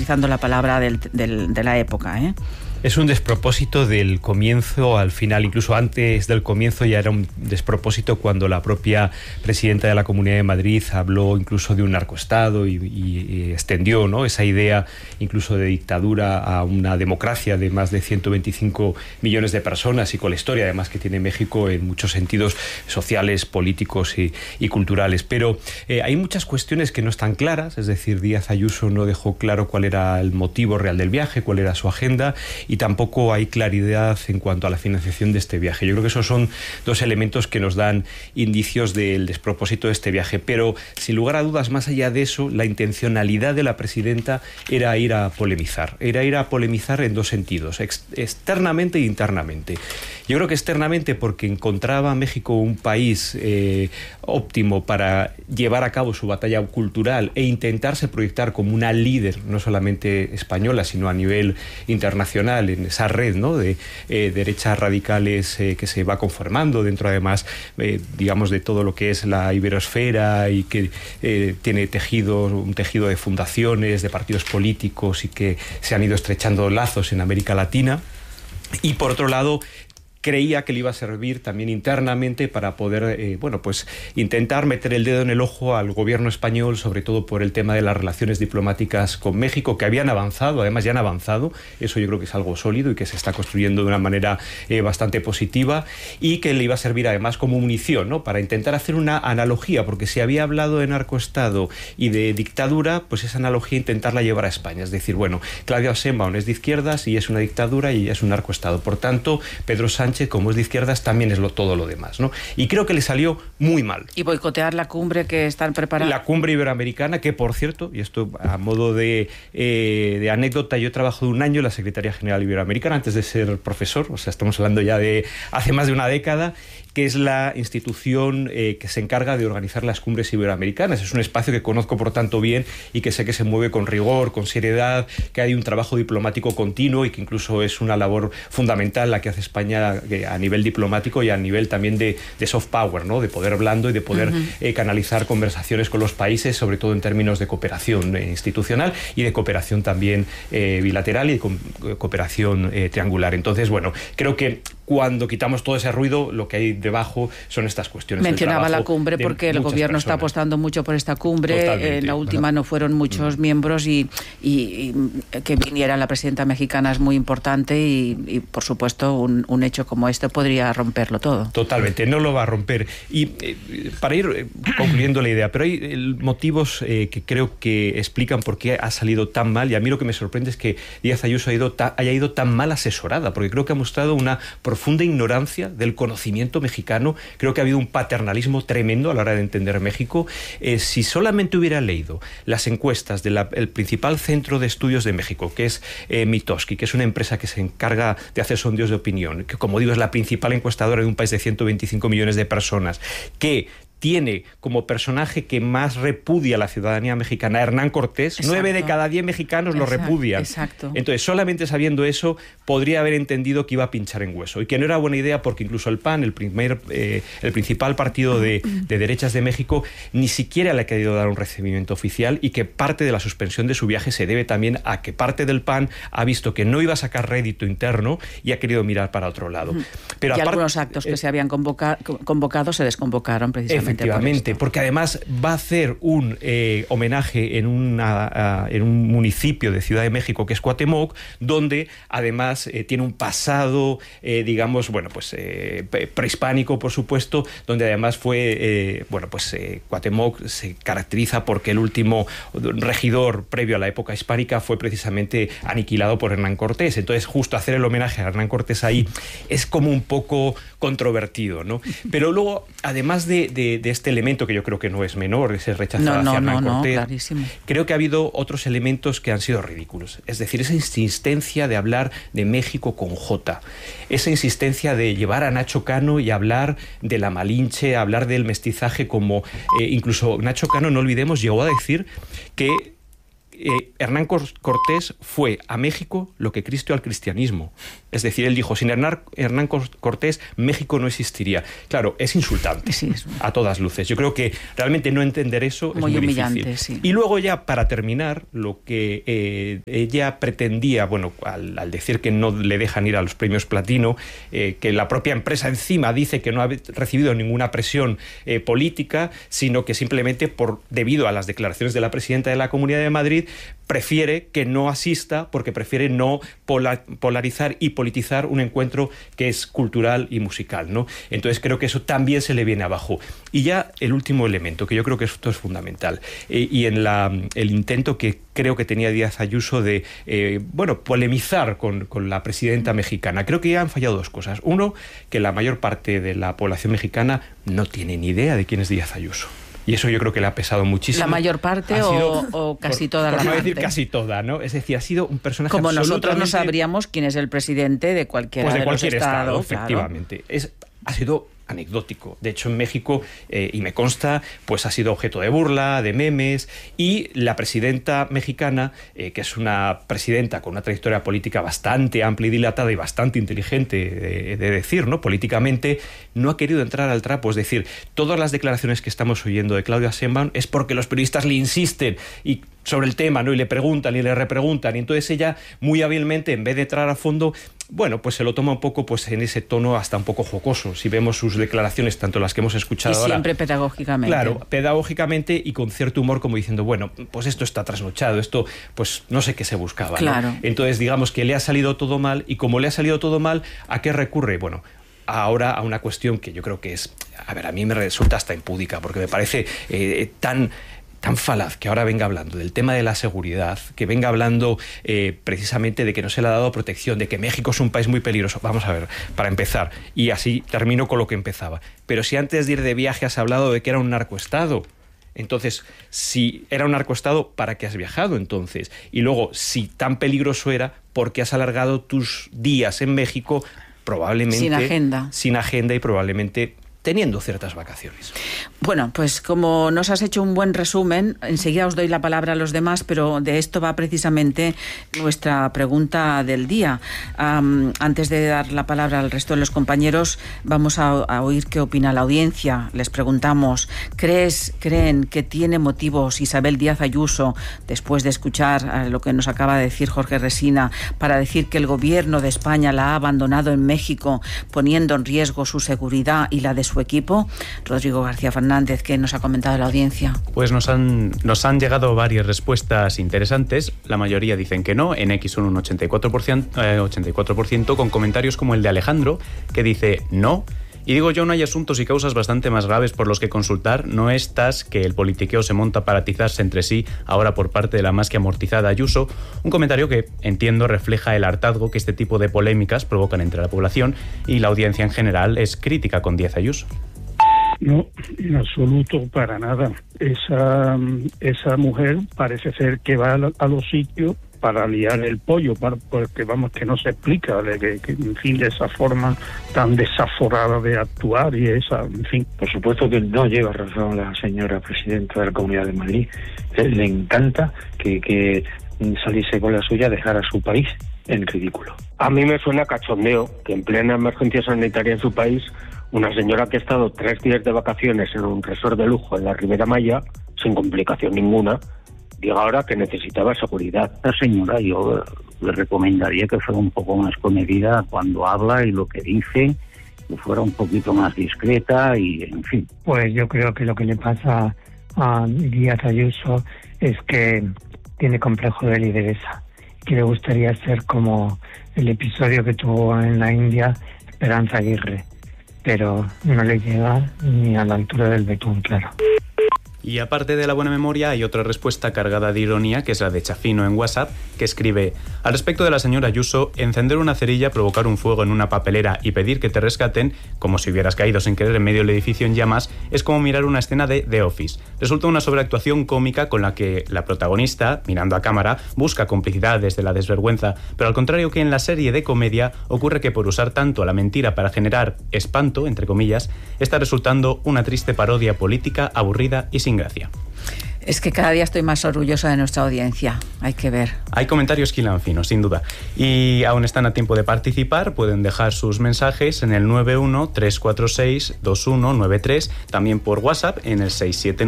utilizando la palabra de la época, ¿eh? Es un despropósito del comienzo al final, incluso antes del comienzo ya era un despropósito cuando la propia presidenta de la Comunidad de Madrid habló incluso de un narcoestado y extendió, ¿no?, esa idea incluso de dictadura a una democracia de más de 125 millones de personas, y con la historia además que tiene México en muchos sentidos sociales, políticos y culturales. Pero hay muchas cuestiones que no están claras, es decir, Díaz Ayuso no dejó claro cuál era el motivo real del viaje, cuál era su agenda, y tampoco hay claridad en cuanto a la financiación de este viaje. Yo creo que esos son dos elementos que nos dan indicios del despropósito de este viaje, pero sin lugar a dudas, más allá de eso, la intencionalidad de la presidenta era ir a polemizar en dos sentidos, externamente e internamente. Yo creo que externamente porque encontraba a México un país óptimo para llevar a cabo su batalla cultural e intentarse proyectar como una líder, no solamente española, sino a nivel internacional, en esa red, ¿no?, de derechas radicales que se va conformando dentro, además, digamos, de todo lo que es la iberosfera, y que tiene un tejido de fundaciones, de partidos políticos, y que se han ido estrechando lazos en América Latina. Y por otro lado, creía que le iba a servir también internamente para poder, pues intentar meter el dedo en el ojo al gobierno español, sobre todo por el tema de las relaciones diplomáticas con México, que habían avanzado, además ya han avanzado, eso yo creo que es algo sólido y que se está construyendo de una manera bastante positiva, y que le iba a servir además como munición, ¿no?, para intentar hacer una analogía, porque si había hablado de narcoestado y de dictadura, pues esa analogía intentarla llevar a España, es decir, bueno, Claudia Sheinbaum es de izquierdas y es una dictadura y es un narcoestado, por tanto, Pedro Sánchez, como es de izquierdas, también es todo lo demás, ¿no? Y creo que le salió muy mal. Y boicotear la cumbre que están preparando. La cumbre iberoamericana, que por cierto, y esto a modo de anécdota, yo he trabajado un año en la Secretaría General Iberoamericana antes de ser profesor, o sea, estamos hablando ya de hace más de una década, que es la institución que se encarga de organizar las cumbres iberoamericanas. Es un espacio que conozco, por tanto, bien, y que sé que se mueve con rigor, con seriedad, que hay un trabajo diplomático continuo y que incluso es una labor fundamental la que hace España a nivel diplomático y a nivel también de soft power, ¿no?, de poder blando y de poder canalizar conversaciones con los países, sobre todo en términos de cooperación institucional y de cooperación también bilateral y de cooperación triangular. Entonces, bueno, creo que cuando quitamos todo ese ruido, lo que hay debajo son estas cuestiones. Mencionaba la cumbre porque el gobierno está apostando mucho por esta cumbre. Totalmente, en la última no fueron muchos miembros y que viniera la presidenta mexicana es muy importante y por supuesto un hecho como este podría romperlo todo. Totalmente, no lo va a romper. Y para ir concluyendo la idea, pero hay motivos que creo que explican por qué ha salido tan mal, y a mí lo que me sorprende es que Díaz Ayuso haya ido tan mal asesorada, porque creo que ha mostrado una profunda ignorancia del conocimiento mexicano. Creo que ha habido un paternalismo tremendo a la hora de entender México. Si solamente hubiera leído las encuestas del principal centro de estudios de México, que es Mitofsky, que es una empresa que se encarga de hacer sondeos de opinión, que, como digo, es la principal encuestadora de un país de 125 millones de personas, que tiene como personaje que más repudia a la ciudadanía mexicana a Hernán Cortés. Exacto. 9 de cada 10 mexicanos lo repudian. Exacto. Entonces, solamente sabiendo eso, podría haber entendido que iba a pinchar en hueso, y que no era buena idea, porque incluso el PAN, el principal partido de derechas de México, ni siquiera le ha querido dar un recibimiento oficial, y que parte de la suspensión de su viaje se debe también a que parte del PAN ha visto que no iba a sacar rédito interno y ha querido mirar para otro lado. Pero y algunos actos que se habían convocado se desconvocaron precisamente. Efectivamente, porque además va a hacer un homenaje en un municipio de Ciudad de México que es Cuauhtémoc, donde además tiene un pasado, digamos, prehispánico, por supuesto, donde además fue, Cuauhtémoc se caracteriza porque el último regidor previo a la época hispánica fue precisamente aniquilado por Hernán Cortés. Entonces, justo hacer el homenaje a Hernán Cortés ahí es como un poco controvertido, ¿no? Pero luego, además de este elemento, que yo creo que no es menor, ese rechazo hacia Hernán Cortés, clarísimo. Creo que ha habido otros elementos que han sido ridículos. Es decir, esa insistencia de hablar de México con J, esa insistencia de llevar a Nacho Cano y hablar de la Malinche, hablar del mestizaje, como incluso Nacho Cano, no olvidemos, llegó a decir que Hernán Cortés fue a México lo que Cristo al cristianismo. Es decir, él dijo, sin Hernán Cortés, México no existiría. Claro, es insultante, sí, a todas luces. Yo creo que realmente no entender eso es muy humillante, difícil. Sí. Y luego ya, para terminar, lo que ella pretendía, bueno, al decir que no le dejan ir a los premios Platino, que la propia empresa encima dice que no ha recibido ninguna presión política, sino que simplemente debido a las declaraciones de la presidenta de la Comunidad de Madrid, prefiere que no asista porque prefiere no polarizar y politizar un encuentro que es cultural y musical, ¿no? Entonces creo que eso también se le viene abajo. Y ya el último elemento, que yo creo que esto es fundamental, y en el intento que creo que tenía Díaz Ayuso de polemizar con la presidenta mexicana. Creo que ya han fallado dos cosas. Uno, que la mayor parte de la población mexicana no tiene ni idea de quién es Díaz Ayuso. Y eso yo creo que le ha pesado muchísimo. ¿La mayor parte o casi toda la parte? Por no decir casi toda, ¿no? Es decir, ha sido un personaje como absolutamente... nosotros no sabríamos quién es el presidente de cualquiera de cualquier estado, efectivamente. Claro. Ha sido anecdótico. De hecho, en México, y me consta, pues ha sido objeto de burla, de memes, y la presidenta mexicana, que es una presidenta con una trayectoria política bastante amplia y dilatada y bastante inteligente de decir, ¿no? Políticamente, no ha querido entrar al trapo. Es decir, todas las declaraciones que estamos oyendo de Claudia Sheinbaum es porque los periodistas le insisten y sobre el tema, ¿no? Y le preguntan y le repreguntan, y entonces ella, muy hábilmente, en vez de entrar a fondo, bueno, pues se lo toma un poco pues en ese tono hasta un poco jocoso. Si vemos sus declaraciones, tanto las que hemos escuchado ahora... Y siempre pedagógicamente. Claro, pedagógicamente y con cierto humor, como diciendo, bueno, pues esto está trasnochado, esto, pues no sé qué se buscaba, claro, ¿no? Entonces, digamos que le ha salido todo mal, y como le ha salido todo mal, ¿a qué recurre? Bueno, ahora a una cuestión que yo creo que es... A ver, a mí me resulta hasta impúdica, porque me parece tan falaz que ahora venga hablando del tema de la seguridad, que venga hablando precisamente de que no se le ha dado protección, de que México es un país muy peligroso. Vamos a ver, para empezar, y así termino con lo que empezaba. Pero si antes de ir de viaje has hablado de que era un narcoestado, entonces, si era un narcoestado, ¿para qué has viajado entonces? Y luego, si tan peligroso era, ¿por qué has alargado tus días en México? Probablemente sin agenda y probablemente teniendo ciertas vacaciones. Bueno, pues como nos has hecho un buen resumen, enseguida os doy la palabra a los demás, pero de esto va precisamente nuestra pregunta del día. Antes de dar la palabra al resto de los compañeros, vamos a oír qué opina la audiencia. Les preguntamos, ¿creen que tiene motivos Isabel Díaz Ayuso, después de escuchar lo que nos acaba de decir Jorge Resina, para decir que el gobierno de España la ha abandonado en México, poniendo en riesgo su seguridad y la de su equipo? Rodrigo García Fernández, ¿qué nos ha comentado la audiencia? Pues nos han llegado varias respuestas interesantes. La mayoría dicen que no, en X son un 84%, con comentarios como el de Alejandro, que dice no. Y digo yo, no hay asuntos y causas bastante más graves por los que consultar, no estas que el politiqueo se monta para atizarse entre sí, ahora por parte de la más que amortizada Ayuso. Un comentario que, entiendo, refleja el hartazgo que este tipo de polémicas provocan entre la población, y la audiencia en general es crítica con Díaz Ayuso. No, en absoluto, para nada. Esa mujer parece ser que va a los sitios para liar el pollo, porque vamos, que no se explica que en fin, de esa forma tan desaforada de actuar, y esa, en fin. Por supuesto que no lleva razón la señora presidenta de la Comunidad de Madrid. Le encanta que saliese con la suya, dejar a su país en ridículo. A mí me suena cachondeo que en plena emergencia sanitaria en su país, una señora que ha estado 3 días de vacaciones en un resort de lujo en la Ribera Maya, sin complicación ninguna, diga ahora que necesitaba seguridad. La señora, yo le recomendaría que fuera un poco más comedida cuando habla y lo que dice, que fuera un poquito más discreta y, en fin. Pues yo creo que lo que le pasa a Díaz Ayuso es que tiene complejo de lideresa, que le gustaría ser como el episodio que tuvo en la India Esperanza Aguirre, pero no le llega ni a la altura del betún, claro. Y aparte de la buena memoria, hay otra respuesta cargada de ironía, que es la de Chafino en WhatsApp, que escribe: al respecto de la señora Ayuso, encender una cerilla, provocar un fuego en una papelera y pedir que te rescaten, como si hubieras caído sin querer en medio del edificio en llamas, es como mirar una escena de The Office. Resulta una sobreactuación cómica con la que la protagonista, mirando a cámara, busca complicidad desde la desvergüenza, pero al contrario que en la serie de comedia, ocurre que por usar tanto la mentira para generar espanto, entre comillas, está resultando una triste parodia política, aburrida y sin gracia. Es que cada día estoy más orgullosa de nuestra audiencia, hay que ver. Hay comentarios quilanfinos, sin duda. Y aún están a tiempo de participar, pueden dejar sus mensajes en el 91-346-2193, también por WhatsApp en el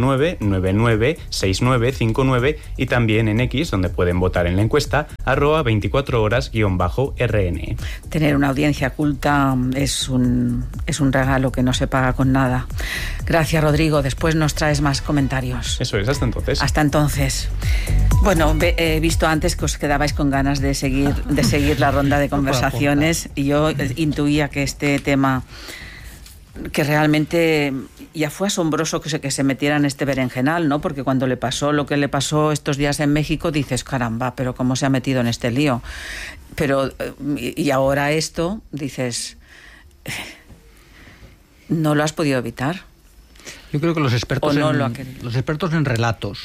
679-996959 y también en X, donde pueden votar en la encuesta, @24horas_RN. Tener una audiencia culta es un regalo que no se paga con nada. Gracias, Rodrigo. Después nos traes más comentarios. Eso es, hasta entonces. Hasta entonces. Bueno, he visto antes que os quedabais con ganas de seguir la ronda de conversaciones y yo intuía que este tema, que realmente ya fue asombroso que se metiera en este berenjenal, ¿no? Porque cuando le pasó lo que le pasó estos días en México, dices, caramba, pero cómo se ha metido en este lío. Pero, y ahora esto, dices, ¿no lo has podido evitar? Yo creo que los expertos en relatos,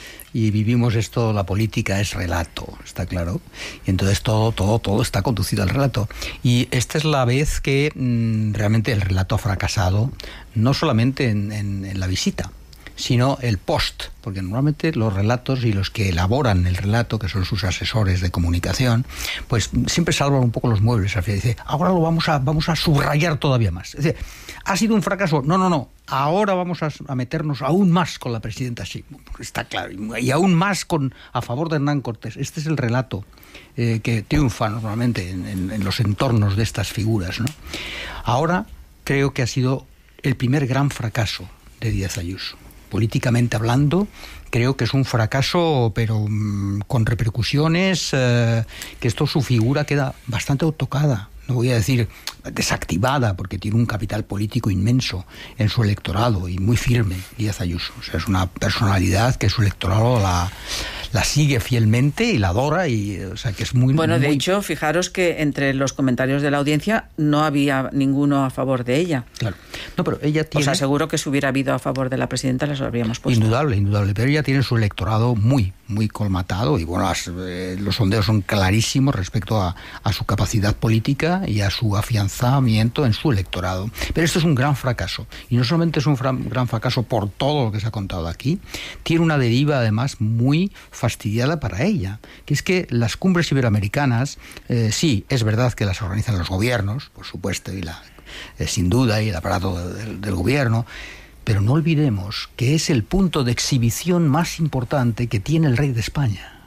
y vivimos esto, la política es relato, está claro, y entonces todo está conducido al relato. Y esta es la vez que realmente el relato ha fracasado, no solamente en la visita, sino el post, porque normalmente los relatos y los que elaboran el relato, que son sus asesores de comunicación, pues siempre salvan un poco los muebles. Al final dice, ahora lo vamos a subrayar todavía más. Es decir, ¿ha sido un fracaso? No. Ahora vamos a meternos aún más con la presidenta, sí, está claro, y aún más a favor de Hernán Cortés. Este es el relato que triunfa normalmente en los entornos de estas figuras, ¿no? Ahora creo que ha sido el primer gran fracaso de Díaz Ayuso. Políticamente hablando, creo que es un fracaso, pero con repercusiones, que su figura queda bastante tocada. No voy a decir desactivada, porque tiene un capital político inmenso en su electorado y muy firme, Díaz Ayuso. O sea, es una personalidad que su electorado la sigue fielmente y la adora, y o sea que es muy... Bueno, de hecho, fijaros que entre los comentarios de la audiencia no había ninguno a favor de ella. Claro. No, pero ella tiene... Os aseguro que si hubiera habido a favor de la presidenta, las habríamos puesto. Indudable, pero ella tiene su electorado muy colmatado, y bueno, los sondeos son clarísimos respecto a su capacidad política y a su afianzamiento en su electorado. Pero esto es un gran fracaso, y no solamente es un gran fracaso por todo lo que se ha contado aquí, tiene una deriva además muy fastidiada para ella, que es que las cumbres iberoamericanas, sí, es verdad que las organizan los gobiernos, por supuesto, y sin duda, y el aparato del gobierno, pero no olvidemos que es el punto de exhibición más importante que tiene el rey de España.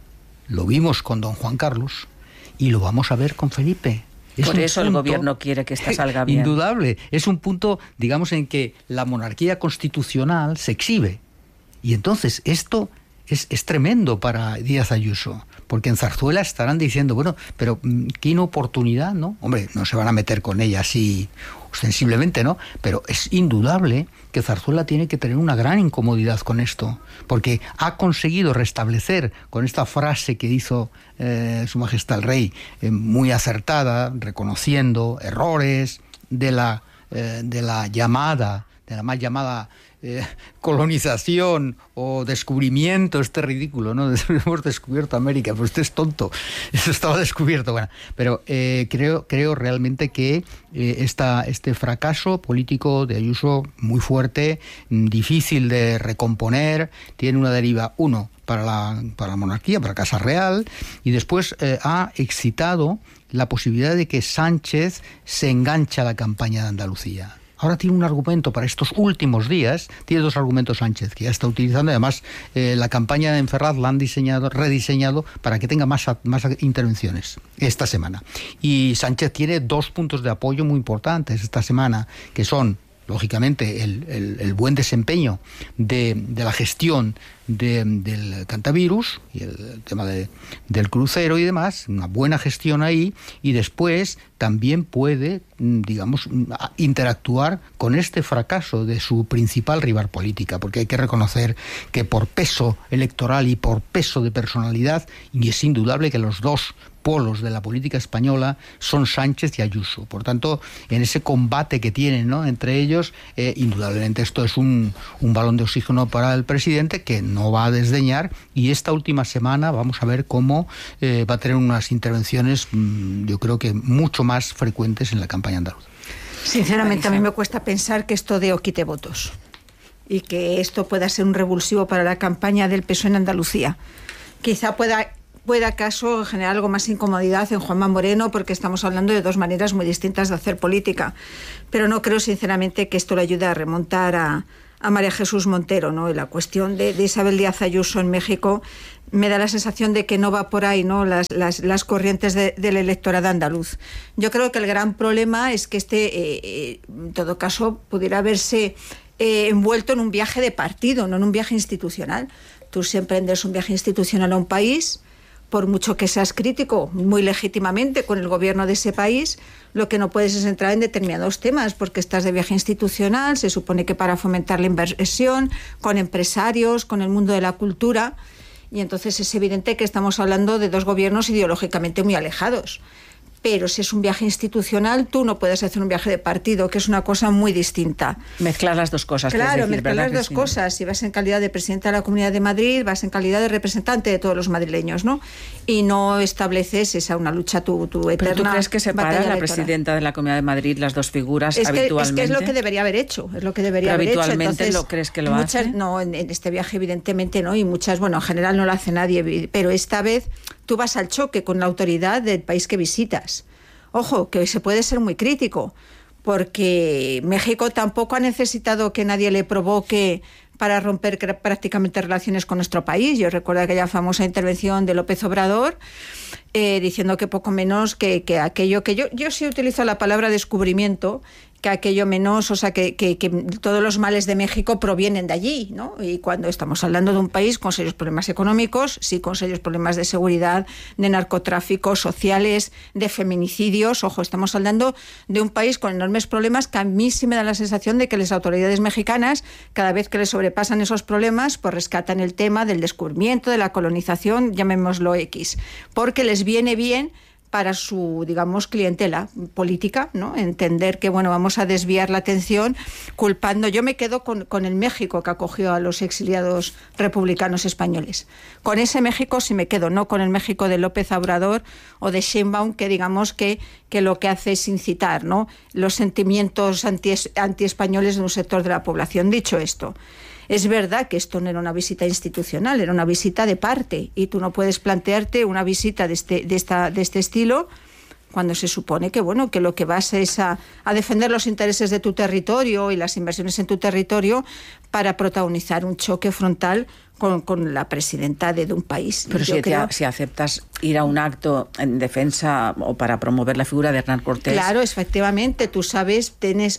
Lo vimos con don Juan Carlos y lo vamos a ver con Felipe. Por eso el gobierno quiere que esta salga bien. Indudable. Es un punto, digamos, en que la monarquía constitucional se exhibe. Y entonces esto es tremendo para Díaz Ayuso, porque en Zarzuela estarán diciendo, bueno, pero qué inoportunidad, ¿no? Hombre, no se van a meter con ella así ostensiblemente, ¿no? Pero es indudable que Zarzuela tiene que tener una gran incomodidad con esto, porque ha conseguido restablecer con esta frase que hizo Su Majestad el Rey, muy acertada, reconociendo errores de la mal llamada colonización o descubrimiento, ridículo, ¿no? Hemos descubierto América, pues usted es tonto, eso estaba descubierto. Bueno, pero creo realmente que este fracaso político de Ayuso muy fuerte, difícil de recomponer, tiene una deriva, para la monarquía, para la Casa Real, y después ha excitado la posibilidad de que Sánchez se enganche a la campaña de Andalucía. Ahora tiene un argumento para estos últimos días, tiene dos argumentos Sánchez, que ya está utilizando. Además, la campaña de Ferraz la han rediseñado para que tenga más intervenciones esta semana. Y Sánchez tiene dos puntos de apoyo muy importantes esta semana, que son, lógicamente, el buen desempeño de la gestión del Cantavirus y el tema del crucero y demás, una buena gestión ahí, y después también puede, digamos, interactuar con este fracaso de su principal rival política, porque hay que reconocer que por peso electoral y por peso de personalidad, y es indudable que los dos polos de la política española son Sánchez y Ayuso. Por tanto, en ese combate que tienen, ¿no?, entre ellos, indudablemente esto es un balón de oxígeno para el presidente, que no va a desdeñar, y esta última semana vamos a ver cómo va a tener unas intervenciones, yo creo que mucho más frecuentes en la campaña andaluza. Sinceramente, a mí me cuesta pensar que esto dé o quite votos. y que esto pueda ser un revulsivo para la campaña del PSOE en Andalucía. Quizá pueda acaso generar algo más incomodidad en Juanma Moreno, porque estamos hablando de dos maneras muy distintas de hacer política, pero no creo sinceramente que esto le ayude a remontar a María Jesús Montero, ¿no? Y la cuestión de Isabel Díaz Ayuso en México me da la sensación de que no va por ahí, ¿no? Las corrientes del electorado andaluz. Yo creo que el gran problema es que en todo caso, pudiera verse envuelto en un viaje de partido, no en un viaje institucional. Tú si emprendes un viaje institucional a un país, por mucho que seas crítico, muy legítimamente, con el gobierno de ese país, lo que no puedes es entrar en determinados temas, porque estás de viaje institucional, se supone que para fomentar la inversión, con empresarios, con el mundo de la cultura, y entonces es evidente que estamos hablando de dos gobiernos ideológicamente muy alejados. Pero si es un viaje institucional, tú no puedes hacer un viaje de partido, que es una cosa muy distinta. Mezclar las dos cosas. Claro, mezclar las dos cosas. Si vas en calidad de presidenta de la Comunidad de Madrid, vas en calidad de representante de todos los madrileños, ¿no? Y no estableces una lucha tu eterna. ¿Pero tú crees que separa la presidenta de la Comunidad de Madrid las dos figuras habitualmente? Es que es lo que debería haber hecho. Es lo que debería haber hecho. ¿Habitualmente lo crees que lo hace? No, en este viaje evidentemente no. Y muchas, bueno, en general no lo hace nadie. Pero esta vez tú vas al choque con la autoridad del país que visitas. Ojo, que se puede ser muy crítico, porque México tampoco ha necesitado que nadie le provoque para romper prácticamente relaciones con nuestro país. Yo recuerdo aquella famosa intervención de López Obrador diciendo que poco menos que aquello que yo sí utilizo la palabra descubrimiento, que aquello menos, o sea, que todos los males de México provienen de allí, ¿no? Y cuando estamos hablando de un país con serios problemas económicos, sí, con serios problemas de seguridad, de narcotráfico, sociales, de feminicidios, ojo, estamos hablando de un país con enormes problemas que a mí sí me da la sensación de que las autoridades mexicanas, cada vez que les sobrepasan esos problemas, pues rescatan el tema del descubrimiento, de la colonización, llamémoslo X, porque les viene bien para su, digamos, clientela política, ¿no? Entender que, bueno, vamos a desviar la atención culpando. Yo me quedo con el México que acogió a los exiliados republicanos españoles. Con ese México sí me quedo, no con el México de López Obrador o de Sheinbaum, que digamos que lo que hace es incitar, ¿no?, los sentimientos antiespañoles de un sector de la población. Dicho esto, es verdad que esto no era una visita institucional, era una visita de parte, y tú no puedes plantearte una visita de este estilo cuando se supone que, bueno, que lo que vas es a defender los intereses de tu territorio y las inversiones en tu territorio para protagonizar un choque frontal con la presidenta de un país. Pero si aceptas ir a un acto en defensa o para promover la figura de Hernán Cortés... Claro, efectivamente, tú sabes,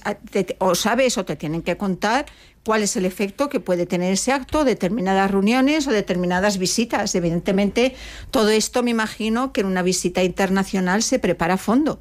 o te tienen que contar cuál es el efecto que puede tener ese acto, determinadas reuniones o determinadas visitas. Evidentemente, todo esto me imagino que en una visita internacional se prepara a fondo.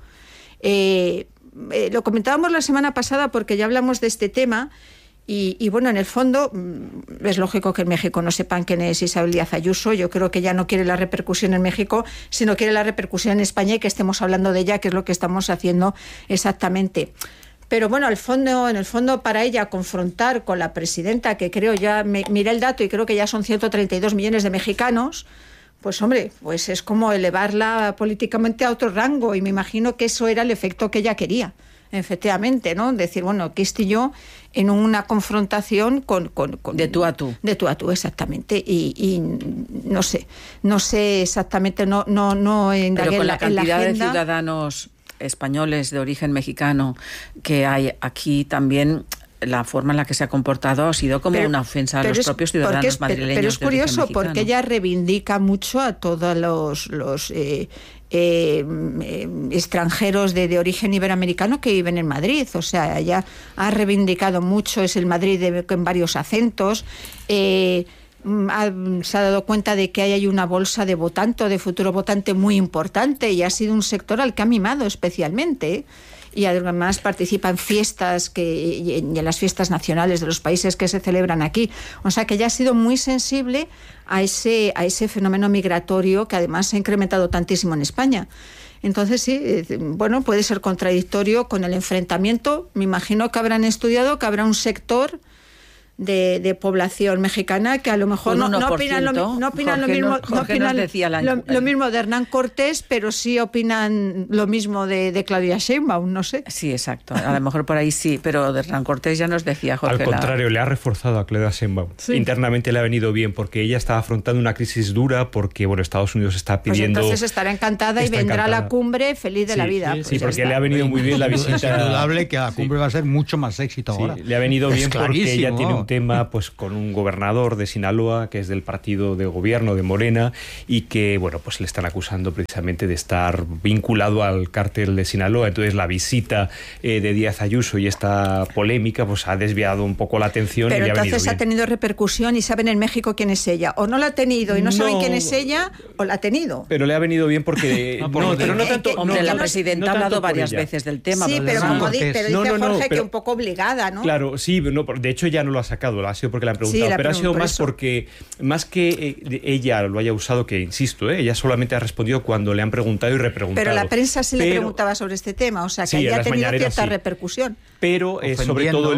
Lo comentábamos la semana pasada porque ya hablamos de este tema. Y bueno, en el fondo es lógico que en México no sepan quién es Isabel Díaz Ayuso. Yo creo que ya no quiere la repercusión en México, sino quiere la repercusión en España y que estemos hablando de ella, que es lo que estamos haciendo exactamente. Pero bueno, en el fondo para ella confrontar con la presidenta, que creo ya, miré el dato y creo que ya son 132 millones de mexicanos, pues hombre, pues es como elevarla políticamente a otro rango, y me imagino que eso era el efecto que ella quería. Efectivamente, ¿no? Decir, bueno, aquí estoy yo en una confrontación con de tú a tú. De tú a tú, exactamente. Y no sé exactamente, no indagué. Pero con la cantidad de ciudadanos españoles de origen mexicano que hay aquí, también la forma en la que se ha comportado ha sido como una ofensa a los propios ciudadanos madrileños. Pero es curioso porque ella reivindica mucho a todos los extranjeros de origen iberoamericano que viven en Madrid. O sea, ella ha reivindicado mucho, es el Madrid con varios acentos. Se ha dado cuenta de que hay una bolsa de votante, de futuro votante muy importante, y ha sido un sector al que ha mimado especialmente. Y además participa en fiestas y en las fiestas nacionales de los países que se celebran aquí. O sea que ya ha sido muy sensible a ese fenómeno migratorio que además se ha incrementado tantísimo en España. Entonces sí, bueno, puede ser contradictorio con el enfrentamiento. Me imagino que habrán estudiado que habrá un sector de población mexicana que a lo mejor no opinan lo mismo de Hernán Cortés, pero sí opinan lo mismo de Claudia Sheinbaum, no sé. Sí, exacto. A lo mejor por ahí sí, pero de Hernán Cortés ya nos decía Jorge. Al contrario, le ha reforzado a Claudia Sheinbaum. Sí. Internamente le ha venido bien porque ella está afrontando una crisis dura porque Estados Unidos está pidiendo... Pues entonces estará encantada y vendrá a la cumbre feliz de la vida. Sí, porque le ha venido muy bien la visita. Es indudable que la cumbre va a ser mucho más éxito ahora. Le ha venido bien porque ella tiene un tema pues con un gobernador de Sinaloa que es del partido de gobierno de Morena y que, bueno, pues le están acusando precisamente de estar vinculado al cártel de Sinaloa. Entonces la visita de Díaz Ayuso y esta polémica pues ha desviado un poco la atención. Pero y entonces ha tenido repercusión y saben en México quién es ella. O no la ha tenido y no saben quién es ella, o la ha tenido. Pero le ha venido bien porque... pero no tanto... Hombre, la presidenta ha hablado varias veces del tema. Sí, pero dice Jorge que un poco obligada, ¿no? Claro, sí, de hecho ya no lo ha sacado, ha sido porque le han preguntado, pero ha sido más porque, más que ella lo haya usado, que insisto, ella solamente ha respondido cuando le han preguntado y repreguntado. Pero la prensa sí le preguntaba sobre este tema, o sea que ella ha tenido cierta repercusión. Pero sobre todo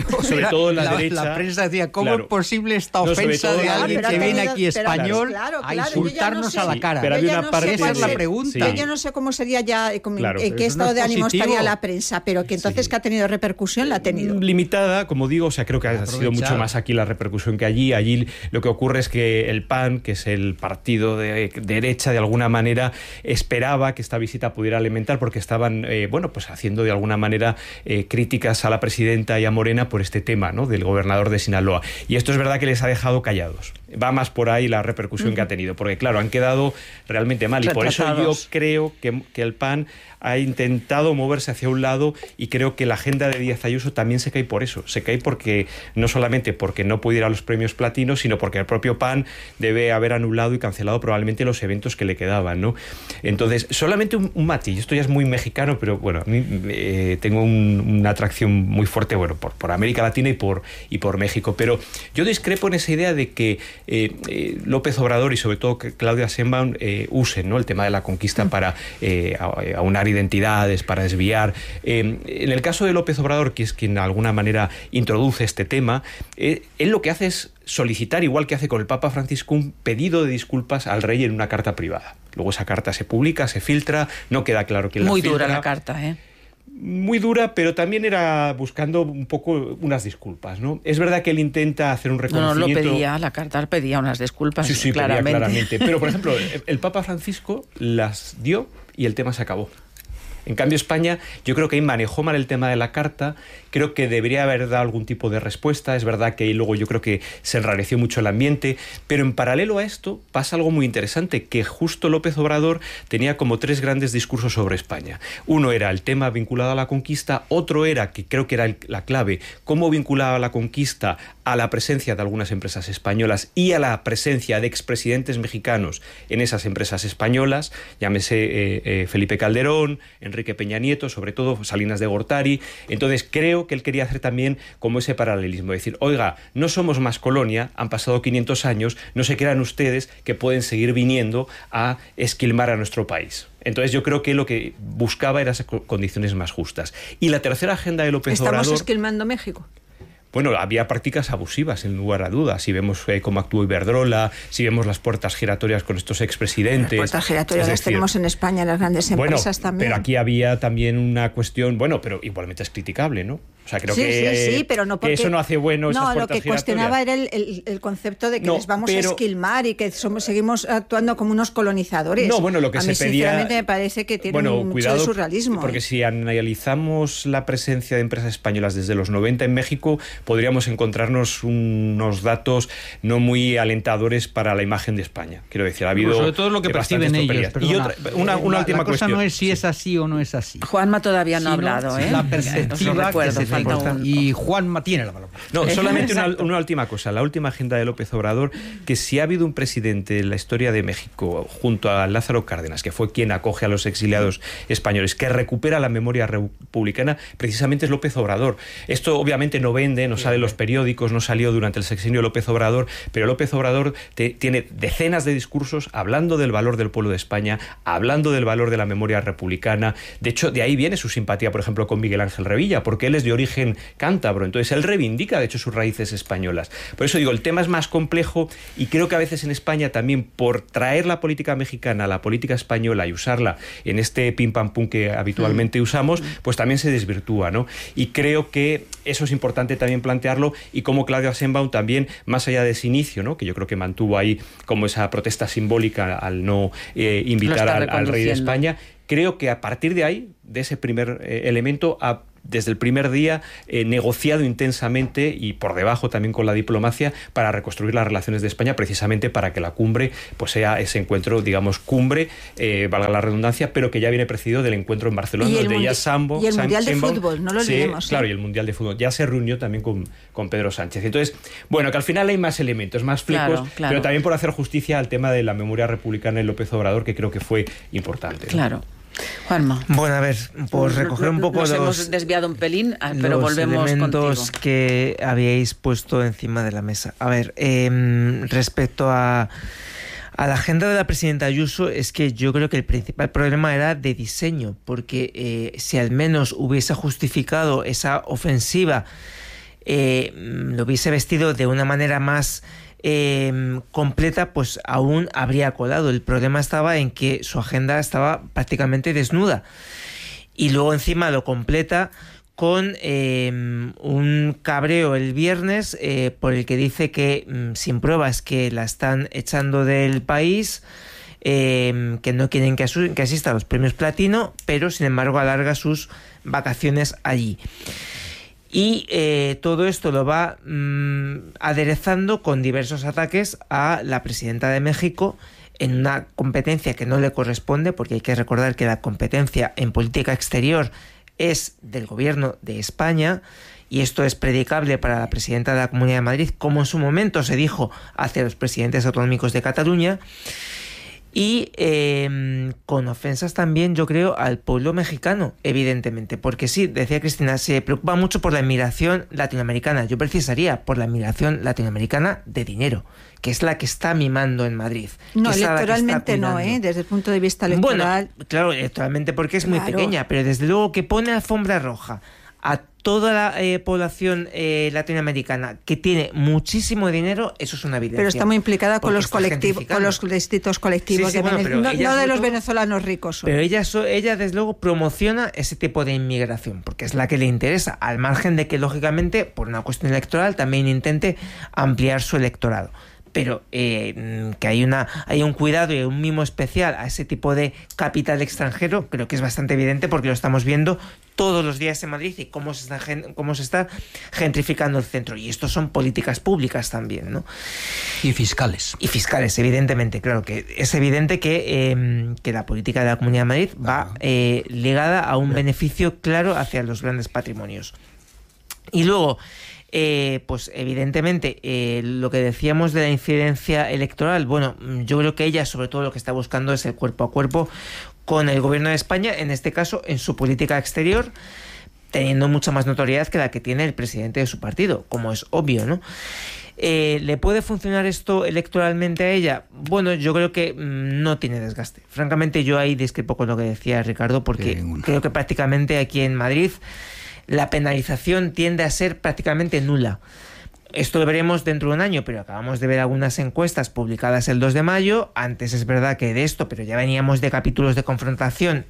la derecha... La prensa decía, ¿cómo es posible esta ofensa de alguien que viene aquí español a insultarnos a la cara? Pero había una parte... Esa es la pregunta. Yo no sé cómo sería ya, en qué estado de ánimo estaría la prensa, pero que entonces que ha tenido repercusión, la ha tenido. Limitada, como digo, o sea, creo que ha sido mucho más aquí la repercusión que allí. Allí lo que ocurre es que el PAN, que es el partido de derecha, de alguna manera esperaba que esta visita pudiera alimentar porque estaban, pues haciendo de alguna manera críticas a la presidenta y a Morena por este tema, ¿no?, del gobernador de Sinaloa. Y esto es verdad que les ha dejado callados. Va más por ahí la repercusión que ha tenido, porque claro, han quedado realmente mal. Y por eso yo creo que el PAN ha intentado moverse hacia un lado y creo que la agenda de Díaz Ayuso también se cae por eso. Se cae porque no solamente porque no puede ir a los premios platinos, sino porque el propio PAN debe haber anulado y cancelado probablemente los eventos que le quedaban, ¿no? Entonces, solamente un matiz. Esto ya es muy mexicano, pero bueno, a mí tengo una atracción muy fuerte, bueno, por América Latina y por México. Pero yo discrepo en esa idea de que López Obrador y sobre todo que Claudia Sheinbaum usen, ¿no?, el tema de la conquista para aunar identidades, para desviar. En el caso de López Obrador, que es quien de alguna manera introduce este tema, él lo que hace es solicitar, igual que hace con el Papa Francisco, un pedido de disculpas al rey en una carta privada. Luego esa carta se publica, se filtra, no queda claro quién la filtra. Muy dura la carta, ¿eh? Muy dura, pero también era buscando un poco unas disculpas, ¿no? Es verdad que él intenta hacer un reconocimiento... La carta pedía unas disculpas, sí, claramente. Pedía claramente. Pero, por ejemplo, el Papa Francisco las dio y el tema se acabó. En cambio, España, yo creo que ahí manejó mal el tema de la carta, creo que debería haber dado algún tipo de respuesta, es verdad que ahí luego yo creo que se enrareció mucho el ambiente, pero en paralelo a esto pasa algo muy interesante, que justo López Obrador tenía como 3 grandes discursos sobre España. Uno era el tema vinculado a la conquista, otro era, que creo que era la clave, cómo vinculaba la conquista a la presencia de algunas empresas españolas y a la presencia de expresidentes mexicanos en esas empresas españolas, llámese Felipe Calderón, Enrique Peña Nieto, sobre todo Salinas de Gortari. Entonces creo que él quería hacer también como ese paralelismo, decir, oiga, no somos más colonia, han pasado 500 años, no se crean ustedes que pueden seguir viniendo a esquilmar a nuestro país. Entonces yo creo que lo que buscaba eran esas condiciones más justas. Y la tercera agenda de López Obrador... ¿Estamos esquilmando México? Bueno, había prácticas abusivas, en lugar a dudas. Si vemos cómo actuó Iberdrola, si vemos las puertas giratorias con estos expresidentes... Las puertas giratorias las tenemos en España, en las grandes empresas también. Pero aquí había también una cuestión... Bueno, pero igualmente es criticable, ¿no? O sea, creo sí, pero no porque... que eso no hace bueno esas puertas giratorias. No, lo que cuestionaba era el concepto de que les vamos a esquilmar y que seguimos actuando como unos colonizadores. No, bueno, lo que a se mí, pedía... sinceramente, me parece que tiene mucho de surrealismo. Porque si analizamos la presencia de empresas españolas desde los 90 en México, podríamos encontrarnos unos datos no muy alentadores para la imagen de España. Quiero decir, ha habido... sobre todo lo que perciben ellos. Y una última cosa cuestión. No es si es así o no es así. Juanma todavía no ha hablado, ¿eh? La perspectiva que se y Juanma tiene la palabra. No, solamente una última cosa. La última agenda de López Obrador, que si ha habido un presidente en la historia de México, junto a Lázaro Cárdenas, que fue quien acoge a los exiliados españoles, que recupera la memoria republicana, precisamente es López Obrador. Esto obviamente no vende, no sale en los periódicos, no salió durante el sexenio de López Obrador, pero López Obrador tiene decenas de discursos hablando del valor del pueblo de España, hablando del valor de la memoria republicana. De hecho, de ahí viene su simpatía, por ejemplo, con Miguel Ángel Revilla, porque él es de origen cántabro, entonces él reivindica, de hecho, sus raíces españolas. Por eso digo, el tema es más complejo y creo que a veces en España también, por traer la política mexicana a la política española y usarla en este pim pam pum que habitualmente usamos, pues también se desvirtúa, ¿no? Y creo que eso es importante también plantearlo, y como Claudia Sheinbaum también, más allá de ese inicio, ¿no?, que yo creo que mantuvo ahí como esa protesta simbólica al no invitar al rey de España, creo que a partir de ahí, de ese primer elemento, desde el primer día negociado intensamente y por debajo también con la diplomacia para reconstruir las relaciones de España, precisamente para que la cumbre pues sea ese encuentro, digamos, cumbre, valga la redundancia, pero que ya viene precedido del encuentro en Barcelona, donde ya y el Mundial de Fútbol, no lo olvidemos. Claro, y el Mundial de Fútbol. Ya se reunió también con Pedro Sánchez. Entonces, bueno, que al final hay más elementos, más flecos, claro. Pero también por hacer justicia al tema de la memoria republicana en López Obrador, que creo que fue importante, ¿no? Claro. Juanma. Bueno, a ver, por recoger un poco hemos desviado un pelín, pero volvemos elementos contigo. Que habíais puesto encima de la mesa. A ver, respecto a la agenda de la presidenta Ayuso, es que yo creo que el principal problema era de diseño, porque si al menos hubiese justificado esa ofensiva, lo hubiese vestido de una manera más completa, pues aún habría colado. El problema estaba en que su agenda estaba prácticamente desnuda, y luego encima lo completa con un cabreo el viernes por el que dice que sin pruebas que la están echando del país, que no quieren que asista a los premios Platino, pero sin embargo alarga sus vacaciones allí. Y todo esto lo va aderezando con diversos ataques a la presidenta de México en una competencia que no le corresponde, porque hay que recordar que la competencia en política exterior es del gobierno de España, y esto es predicable para la presidenta de la Comunidad de Madrid, como en su momento se dijo hacia los presidentes autonómicos de Cataluña. Y con ofensas también, yo creo, al pueblo mexicano, evidentemente, porque sí, decía Cristina, se preocupa mucho por la inmigración latinoamericana. Yo precisaría por la inmigración latinoamericana de dinero, que es la que está mimando en Madrid. No, electoralmente no, desde el punto de vista electoral. Bueno, claro, electoralmente porque es muy pequeña, pero desde luego que pone alfombra roja a toda la población latinoamericana que tiene muchísimo dinero, eso es una evidencia. Pero está muy implicada con los colectivos, con los distintos colectivos, no de los venezolanos ricos. Pero ella desde luego promociona ese tipo de inmigración, porque es la que le interesa, al margen de que lógicamente por una cuestión electoral también intente ampliar su electorado. Pero que hay un cuidado y un mimo especial a ese tipo de capital extranjero, creo que es bastante evidente, porque lo estamos viendo todos los días en Madrid, y cómo se está gentrificando el centro. Y esto son políticas públicas también, ¿no? Y fiscales. Y fiscales, evidentemente. Claro que es evidente que la política de la Comunidad de Madrid va ligada a un beneficio claro hacia los grandes patrimonios. Y luego, pues evidentemente lo que decíamos de la incidencia electoral, bueno, yo creo que ella sobre todo lo que está buscando es el cuerpo a cuerpo con el gobierno de España, en este caso en su política exterior, teniendo mucha más notoriedad que la que tiene el presidente de su partido, como es obvio, ¿no? ¿Le puede funcionar esto electoralmente a ella? Bueno, yo creo que no tiene desgaste. Francamente, yo ahí discrepo con lo que decía Ricardo, porque creo que prácticamente aquí en Madrid la penalización tiende a ser prácticamente nula. Esto lo veremos dentro de un año, pero acabamos de ver algunas encuestas publicadas el 2 de mayo. Antes es verdad que de esto, pero ya veníamos de capítulos de confrontación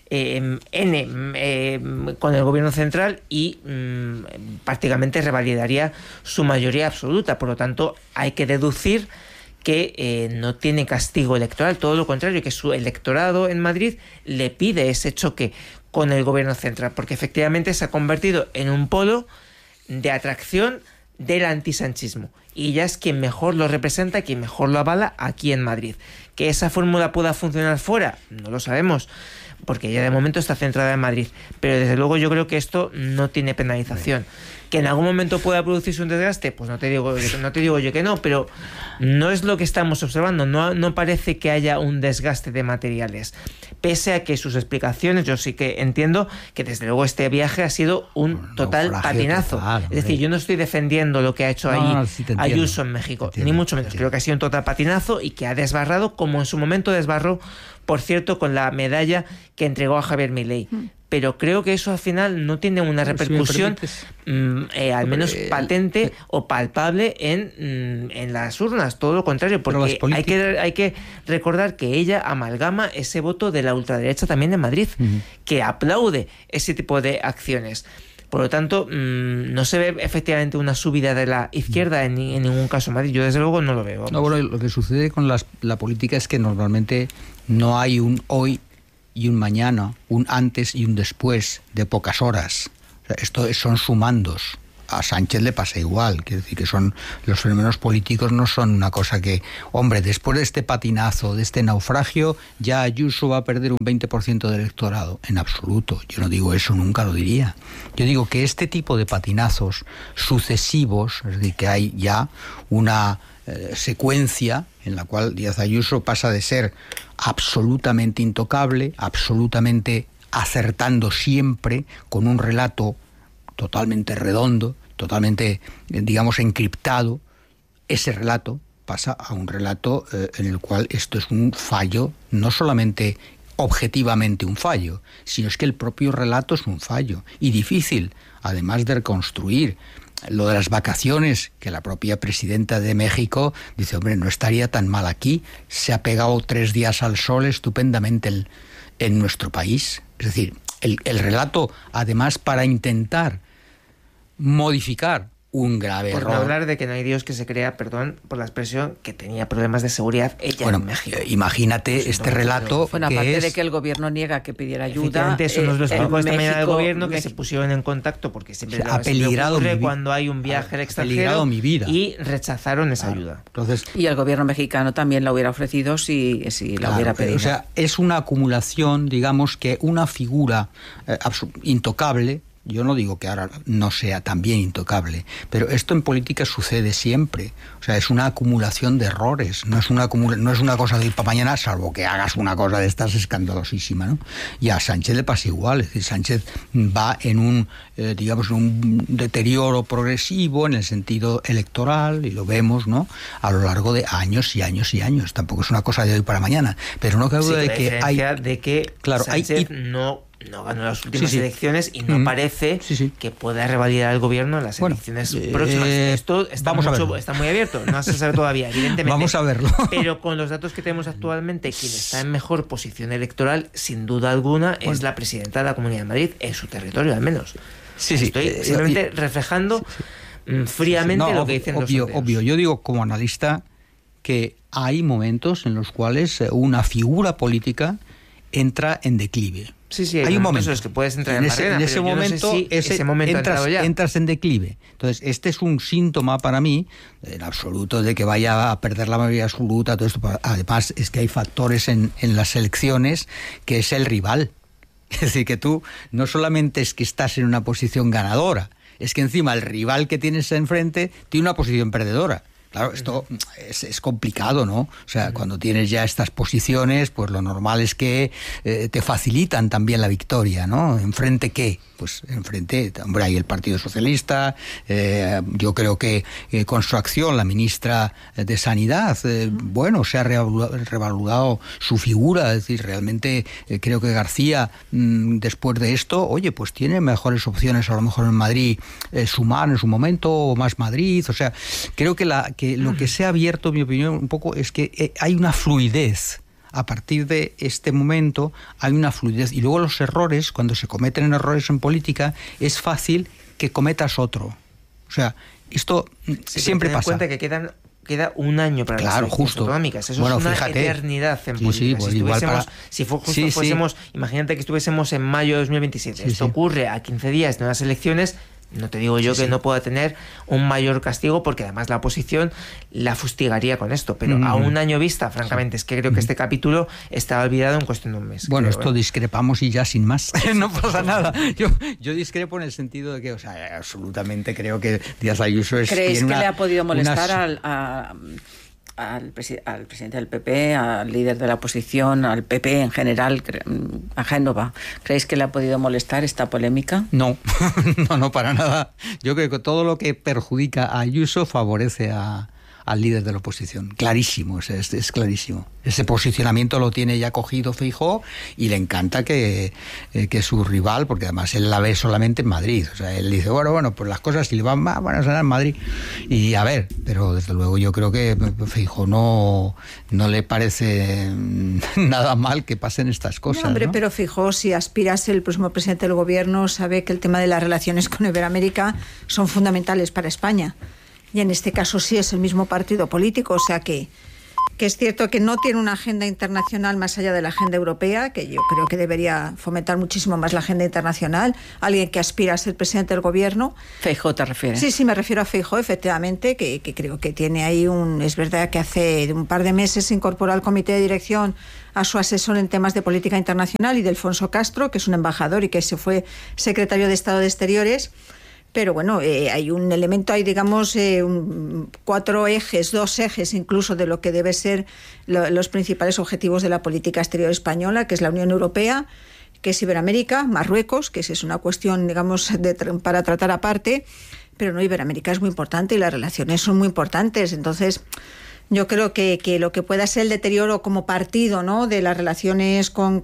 con el gobierno central, y prácticamente revalidaría su mayoría absoluta. Por lo tanto, hay que deducir que no tiene castigo electoral, todo lo contrario, que su electorado en Madrid le pide ese choque con el gobierno central, porque efectivamente se ha convertido en un polo de atracción del antisanchismo. y ella es quien mejor lo representa, quien mejor lo avala aquí en Madrid. ¿Que esa fórmula pueda funcionar fuera? No lo sabemos, porque ella de momento está centrada en Madrid, pero desde luego yo creo que esto no tiene penalización. ¿Que en algún momento pueda producirse un desgaste? Pues no te digo yo que no, pero no es lo que estamos observando. No parece que haya un desgaste de materiales. Pese a que sus explicaciones, yo sí que entiendo que desde luego este viaje ha sido un total patinazo. Es decir, yo no estoy defendiendo lo que ha hecho Ayuso en México, ni mucho menos. Creo que ha sido un total patinazo y que ha desbarrado, como en su momento desbarró, por cierto, con la medalla que entregó a Javier Milei. Pero creo que eso al final no tiene una repercusión al menos patente o palpable en las urnas, todo lo contrario, porque hay que recordar que ella amalgama ese voto de la ultraderecha también en Madrid, que aplaude ese tipo de acciones. Por lo tanto, no se ve efectivamente una subida de la izquierda en ningún caso en Madrid. Yo desde luego no lo veo. No, bueno, lo que sucede con la política es que normalmente no hay un hoy y un mañana, un antes y un después de pocas horas. O sea, esto son sumandos. A Sánchez le pasa igual, quiere decir que son los fenómenos políticos, no son una cosa que, hombre, después de este patinazo, de este naufragio, ya Ayuso va a perder un 20% del electorado. En absoluto, yo no digo eso, nunca lo diría. Yo digo que este tipo de patinazos sucesivos, es decir, que hay ya una secuencia en la cual Díaz Ayuso pasa de ser absolutamente intocable, absolutamente acertando siempre, con un relato totalmente redondo, totalmente, digamos, encriptado. Ese relato pasa a un relato en el cual esto es un fallo, no solamente objetivamente un fallo, sino es que el propio relato es un fallo y difícil, además de reconstruir. Lo de las vacaciones, que la propia presidenta de México dice, hombre, no estaría tan mal aquí, se ha pegado 3 días al sol estupendamente en nuestro país. Es decir, el relato, además, para intentar modificar un grave error. Por no hablar de que no hay Dios que se crea, perdón por la expresión, que tenía problemas de seguridad ella en México. Imagínate este relato. Bueno, aparte de que el gobierno niega que pidiera ayuda. Eso nos lo explicó esta mañana el gobierno, que se pusieron en contacto porque siempre ha peligrado ocurre cuando hay un viaje al extranjero mi vida. Y rechazaron esa ayuda. Entonces, y el gobierno mexicano también la hubiera ofrecido si la hubiera pedido. O sea, es una acumulación, digamos, que una figura intocable. Yo no digo que ahora no sea también intocable, pero esto en política sucede siempre. O sea, es una acumulación de errores, no es una cosa de ir para mañana, salvo que hagas una cosa de estas escandalosísima, ¿no? Y a Sánchez le pasa igual, es decir, Sánchez va en un deterioro progresivo en el sentido electoral, y lo vemos, ¿no?, a lo largo de años y años y años. Tampoco es una cosa de hoy para mañana, pero no cabe duda de que Sánchez no ganó las últimas elecciones y no parece que pueda revalidar el gobierno en las elecciones próximas. Esto está muy abierto, no se sabe todavía, evidentemente. Vamos a verlo. Pero con los datos que tenemos actualmente, quien está en mejor posición electoral, sin duda alguna, es la presidenta de la Comunidad de Madrid, en su territorio al menos. Estoy simplemente reflejando fríamente lo que dicen los sondeos. Obvio, yo digo como analista que hay momentos en los cuales una figura política entra en declive. Sí, hay un momento es que puedes entrar en ese momento, no sé si ese momento entras en declive. Entonces, este es un síntoma para mí, en absoluto, de que vaya a perder la mayoría absoluta, todo esto. Además, es que hay factores en las elecciones que es el rival. Es decir, que tú no solamente es que estás en una posición ganadora, es que encima el rival que tienes enfrente tiene una posición perdedora. Claro, esto es complicado, ¿no? O sea, cuando tienes ya estas posiciones, pues lo normal es que te facilitan también la victoria, ¿no? ¿Enfrente qué? Pues enfrente, hombre, hay el Partido Socialista, yo creo que con su acción la ministra de Sanidad, se ha revalorado su figura, es decir, realmente creo que García, después de esto, pues tiene mejores opciones a lo mejor en Madrid, Sumar en su momento, o Más Madrid, o sea, creo que lo que se ha abierto, en mi opinión, un poco es que hay una fluidez. A partir de este momento hay una fluidez. Y luego los errores, cuando se cometen errores en política, es fácil que cometas otro. O sea, esto siempre pasa. Ten en cuenta que queda un año para las elecciones autonómicas. Eso es una eternidad en política. Imagínate que estuviésemos en mayo de 2027. Esto ocurre a 15 días de unas elecciones, No te digo yo que no pueda tener un mayor castigo, porque además la oposición la fustigaría con esto, pero a un año vista, francamente, es que creo que este capítulo estaba olvidado en cuestión de un mes. Bueno, creo, esto discrepamos y ya sin más. No pasa nada. Yo discrepo en el sentido de que, o sea, absolutamente creo que Díaz Ayuso es... ¿Creéis que le ha podido molestar al presidente del PP, al líder de la oposición, al PP en general, a Génova? ¿Creéis que le ha podido molestar esta polémica? No, no, para nada. Yo creo que todo lo que perjudica a Ayuso favorece al líder de la oposición. Clarísimo, es clarísimo. Ese posicionamiento lo tiene ya cogido Feijóo y le encanta que su rival, porque además él la ve solamente en Madrid. O sea, él dice, bueno, pues las cosas si le van mal, van a ser en Madrid. Y a ver, pero desde luego yo creo que Feijóo no le parece nada mal que pasen estas cosas. No, hombre, ¿no? pero Feijóo, si aspira a ser el próximo presidente del gobierno, sabe que el tema de las relaciones con Iberoamérica son fundamentales para España. Y en este caso sí es el mismo partido político, o sea que es cierto que no tiene una agenda internacional más allá de la agenda europea, que yo creo que debería fomentar muchísimo más la agenda internacional. Alguien que aspira a ser presidente del gobierno. ¿Feijóo te refieres? Sí, me refiero a Feijóo, efectivamente, que creo que tiene ahí es verdad que hace un par de meses se incorporó al comité de dirección a su asesor en temas de política internacional, Ildefonso Castro, que es un embajador y que se fue secretario de Estado de Exteriores. Pero bueno, hay un elemento, hay digamos 4 ejes, 2 ejes incluso de lo que debe ser los principales objetivos de la política exterior española, que es la Unión Europea, que es Iberoamérica, Marruecos, que es una cuestión digamos para tratar aparte, pero no, Iberoamérica es muy importante y las relaciones son muy importantes. Entonces yo creo que lo que pueda ser el deterioro como partido, ¿no?, de las relaciones con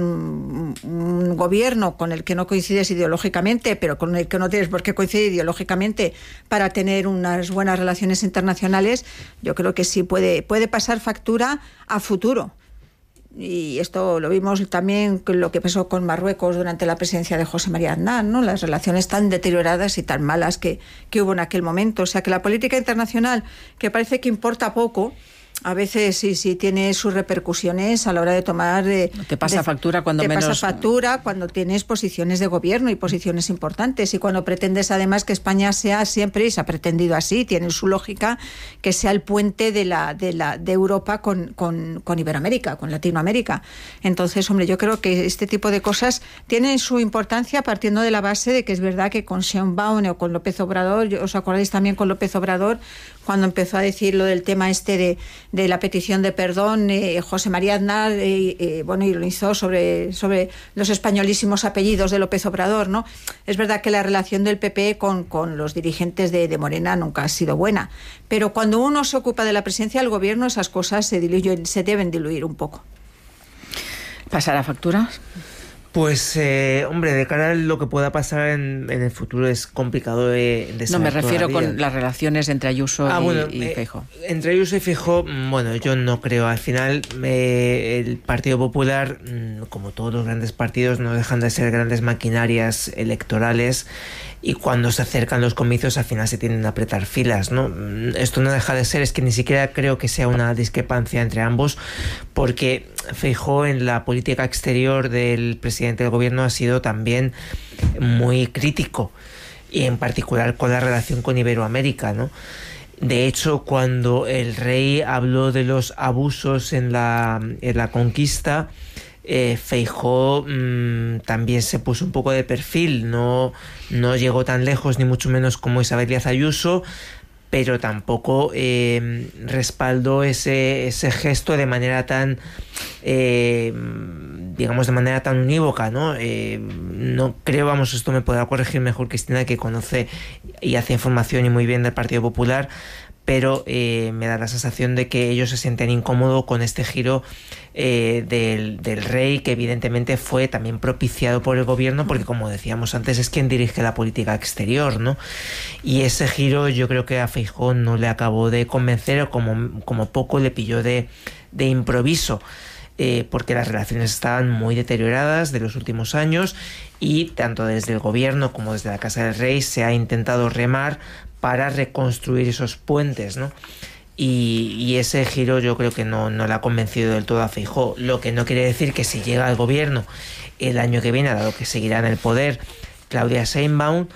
un gobierno con el que no coincides ideológicamente, pero con el que no tienes por qué coincidir ideológicamente para tener unas buenas relaciones internacionales, yo creo que sí puede pasar factura a futuro. Y esto lo vimos también con lo que pasó con Marruecos durante la presidencia de José María Aznar, ¿no? Las relaciones tan deterioradas y tan malas que hubo en aquel momento. O sea que la política internacional, que parece que importa poco, a veces sí tiene sus repercusiones a la hora de tomar... Te pasa factura cuando menos... Te pasa factura cuando tienes posiciones de gobierno y posiciones importantes, y cuando pretendes además que España sea siempre, y se ha pretendido así, tiene su lógica, que sea el puente de Europa con Iberoamérica, con Latinoamérica. Entonces, hombre, yo creo que este tipo de cosas tienen su importancia partiendo de la base de que es verdad que con Sheinbaum o con López Obrador, ¿os acordáis también con López Obrador, cuando empezó a decir lo del tema de la petición de perdón, José María Aznar, y lo hizo sobre los españolísimos apellidos de López Obrador, ¿no? Es verdad que la relación del PP con los dirigentes de Morena nunca ha sido buena, pero cuando uno se ocupa de la presidencia del gobierno, esas cosas se deben diluir un poco. ¿Pasará factura? Pues, hombre, de cara a lo que pueda pasar en el futuro es complicado de saber. No, me refiero todavía con las relaciones entre Ayuso y Feijóo. Entre Ayuso y Feijóo, bueno, yo no creo. Al final, el Partido Popular, como todos los grandes partidos, no dejan de ser grandes maquinarias electorales, y cuando se acercan los comicios al final se tienden a apretar filas, ¿no? Esto no deja de ser, es que ni siquiera creo que sea una discrepancia entre ambos, porque Feijóo en la política exterior del presidente del gobierno ha sido también muy crítico, y en particular con la relación con Iberoamérica, ¿no? De hecho, cuando el rey habló de los abusos en la conquista, Feijóo también se puso un poco de perfil, no llegó tan lejos ni mucho menos como Isabel Díaz Ayuso, pero tampoco respaldó ese gesto de manera tan digamos de manera tan unívoca, ¿no? No creo, vamos, esto me podrá corregir mejor Cristina, que conoce y hace información y muy bien del Partido Popular, pero me da la sensación de que ellos se sienten incómodos con este giro del rey, que evidentemente fue también propiciado por el gobierno, porque como decíamos antes es quien dirige la política exterior, ¿no? Y ese giro yo creo que a Feijóo no le acabó de convencer, o como poco le pilló de improviso, porque las relaciones estaban muy deterioradas de los últimos años, y tanto desde el gobierno como desde la Casa del Rey se ha intentado remar para reconstruir esos puentes, ¿no? Y ese giro yo creo que no le ha convencido del todo a Feijóo, lo que no quiere decir que si llega al gobierno el año que viene, dado que seguirá en el poder Claudia Sheinbaum,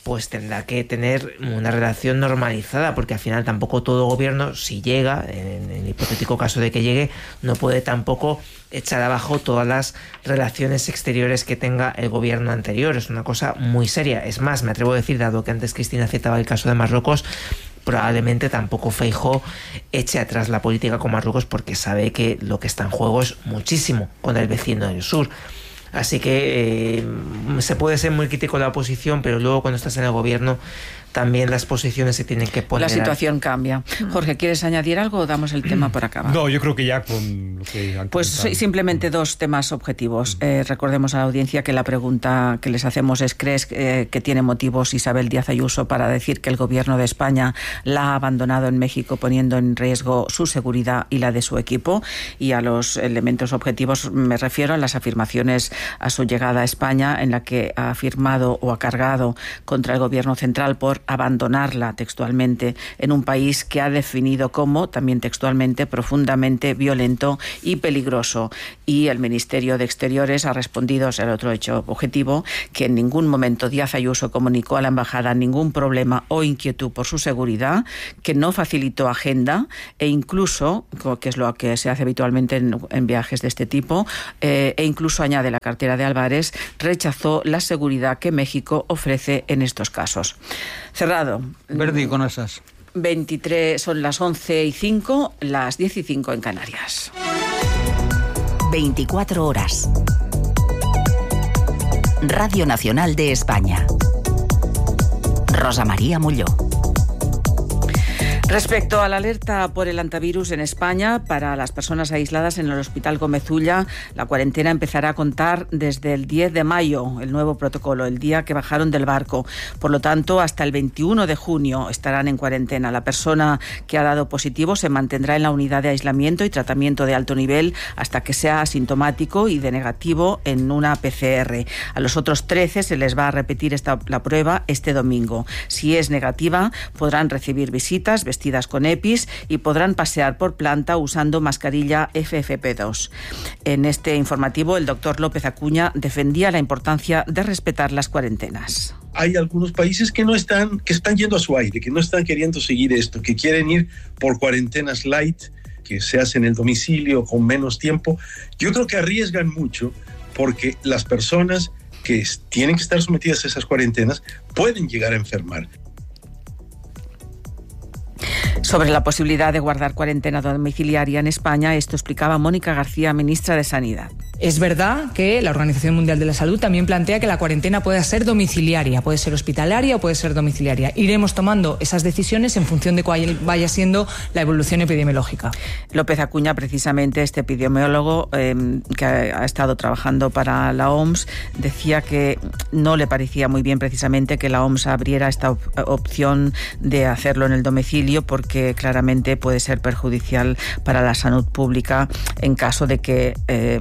pues tendrá que tener una relación normalizada, porque al final tampoco todo gobierno, si llega, en el hipotético caso de que llegue, no puede tampoco echar abajo todas las relaciones exteriores que tenga el gobierno anterior. Es una cosa muy seria. Es más, me atrevo a decir, dado que antes Cristina citaba el caso de Marruecos, probablemente tampoco Feijóo eche atrás la política con Marruecos, porque sabe que lo que está en juego es muchísimo con el vecino del sur. Así que se puede ser muy crítico de la oposición, pero luego cuando estás en el gobierno también las posiciones se tienen que poner. La situación cambia. Jorge, ¿quieres añadir algo o damos el tema por acabar? No, yo creo que ya con lo que han Pues comentado. simplemente dos temas objetivos. Recordemos a la audiencia que la pregunta que les hacemos es: ¿crees que tiene motivos Isabel Díaz Ayuso para decir que el gobierno de España la ha abandonado en México, poniendo en riesgo su seguridad y la de su equipo? Y a los elementos objetivos me refiero a las afirmaciones a su llegada a España, en la que ha afirmado o ha cargado contra el gobierno central por abandonarla, textualmente, en un país que ha definido como, también textualmente, profundamente violento y peligroso. Y el Ministerio de Exteriores ha respondido, es el otro hecho objetivo, que en ningún momento Díaz Ayuso comunicó a la embajada ningún problema o inquietud por su seguridad, que no facilitó agenda e incluso, que es lo que se hace habitualmente en viajes de este tipo, e incluso, añade la cartera de Álvarez, rechazó la seguridad que México ofrece en estos casos. Cerrado. Verdi con esas. 23, son las 11:05, las 10:05 en Canarias. 24 horas. Radio Nacional de España. Rosa María Molló. Respecto a la alerta por el hantavirus en España, para las personas aisladas en el Hospital Gómez Ulla, la cuarentena empezará a contar desde el 10 de mayo, el nuevo protocolo, el día que bajaron del barco. Por lo tanto, hasta el 21 de junio estarán en cuarentena. La persona que ha dado positivo se mantendrá en la unidad de aislamiento y tratamiento de alto nivel hasta que sea asintomático y de negativo en una PCR. A los otros 13 se les va a repetir la prueba este domingo. Si es negativa, podrán recibir visitas vestidas con EPIs y podrán pasear por planta usando mascarilla FFP2. En este informativo, el doctor López Acuña defendía la importancia de respetar las cuarentenas. Hay algunos países que están yendo a su aire, que no están queriendo seguir esto, que quieren ir por cuarentenas light, que se hacen en el domicilio con menos tiempo. Yo creo que arriesgan mucho porque las personas que tienen que estar sometidas a esas cuarentenas pueden llegar a enfermar. Sobre la posibilidad de guardar cuarentena domiciliaria en España, esto explicaba Mónica García, ministra de Sanidad. Es verdad que la Organización Mundial de la Salud también plantea que la cuarentena puede ser domiciliaria, puede ser hospitalaria o puede ser domiciliaria. Iremos tomando esas decisiones en función de cuál vaya siendo la evolución epidemiológica. López Acuña, precisamente, este epidemiólogo que ha estado trabajando para la OMS, decía que no le parecía muy bien precisamente que la OMS abriera esta opción de hacerlo en el domicilio, porque claramente puede ser perjudicial para la salud pública en caso de que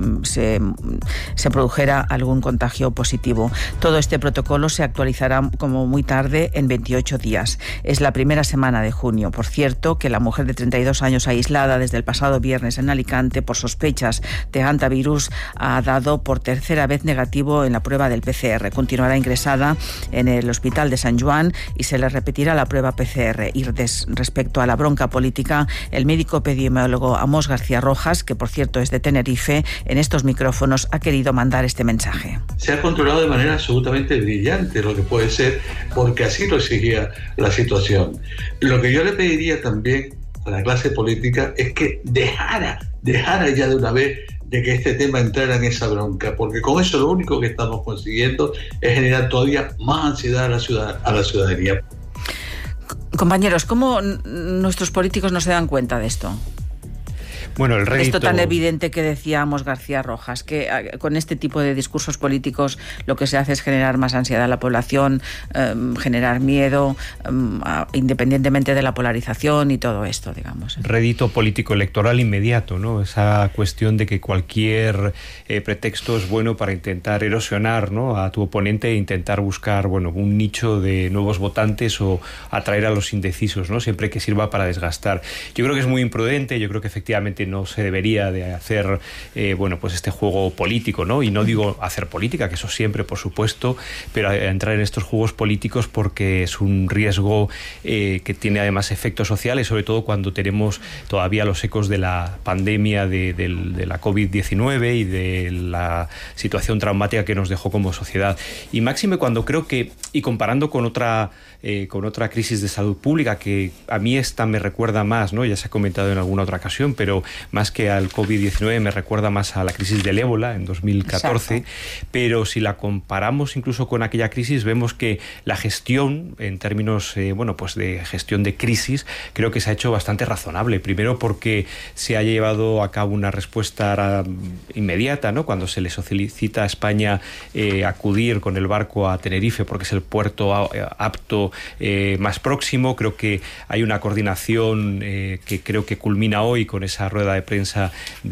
se produjera algún contagio positivo. Todo este protocolo se actualizará como muy tarde en 28 días. Es la primera semana de junio. Por cierto, que la mujer de 32 años aislada desde el pasado viernes en Alicante por sospechas de hantavirus ha dado por tercera vez negativo en la prueba del PCR. Continuará ingresada en el Hospital de San Juan y se le repetirá la prueba PCR. Y respecto a la bronca política, el médico epidemiólogo Amós García Rojas, que por cierto es de Tenerife, en estos micrófonos ha querido mandar este mensaje. Se ha controlado de manera absolutamente brillante lo que puede ser, porque así lo exigía la situación. Lo que yo le pediría también a la clase política es que dejara ya de una vez de que este tema entrara en esa bronca, porque con eso lo único que estamos consiguiendo es generar todavía más ansiedad a la ciudadanía. Compañeros, ¿cómo nuestros políticos no se dan cuenta de esto? Bueno, el rédito... Esto tan evidente que decíamos García Rojas, que con este tipo de discursos políticos lo que se hace es generar más ansiedad a la población, generar miedo, independientemente de la polarización y todo esto, digamos. Rédito político electoral inmediato, ¿no? Esa cuestión de que cualquier pretexto es bueno para intentar erosionar, ¿no?, a tu oponente e intentar buscar, bueno, un nicho de nuevos votantes o atraer a los indecisos, ¿no?, siempre que sirva para desgastar. Yo creo que es muy imprudente, yo creo que efectivamente efectivamente no se debería de hacer pues este juego político, ¿no? Y no digo hacer política, que eso siempre, por supuesto, pero entrar en estos juegos políticos porque es un riesgo que tiene además efectos sociales, sobre todo cuando tenemos todavía los ecos de la pandemia de la COVID-19 y de la situación traumática que nos dejó como sociedad. Y máxime cuando creo que, y comparando con otra crisis de salud pública, que a mí esta me recuerda más, ¿no? Ya se ha comentado en alguna otra ocasión, pero más que al COVID-19 me recuerda más a la crisis del ébola en 2014. Exacto. Pero si la comparamos incluso con aquella crisis, vemos que la gestión, en términos pues de gestión de crisis, creo que se ha hecho bastante razonable. Primero porque se ha llevado a cabo una respuesta inmediata, ¿no? Cuando se le solicita a España acudir con el barco a Tenerife porque es el puerto apto más próximo. Creo que hay una coordinación que creo que culmina hoy con esa rueda de prensa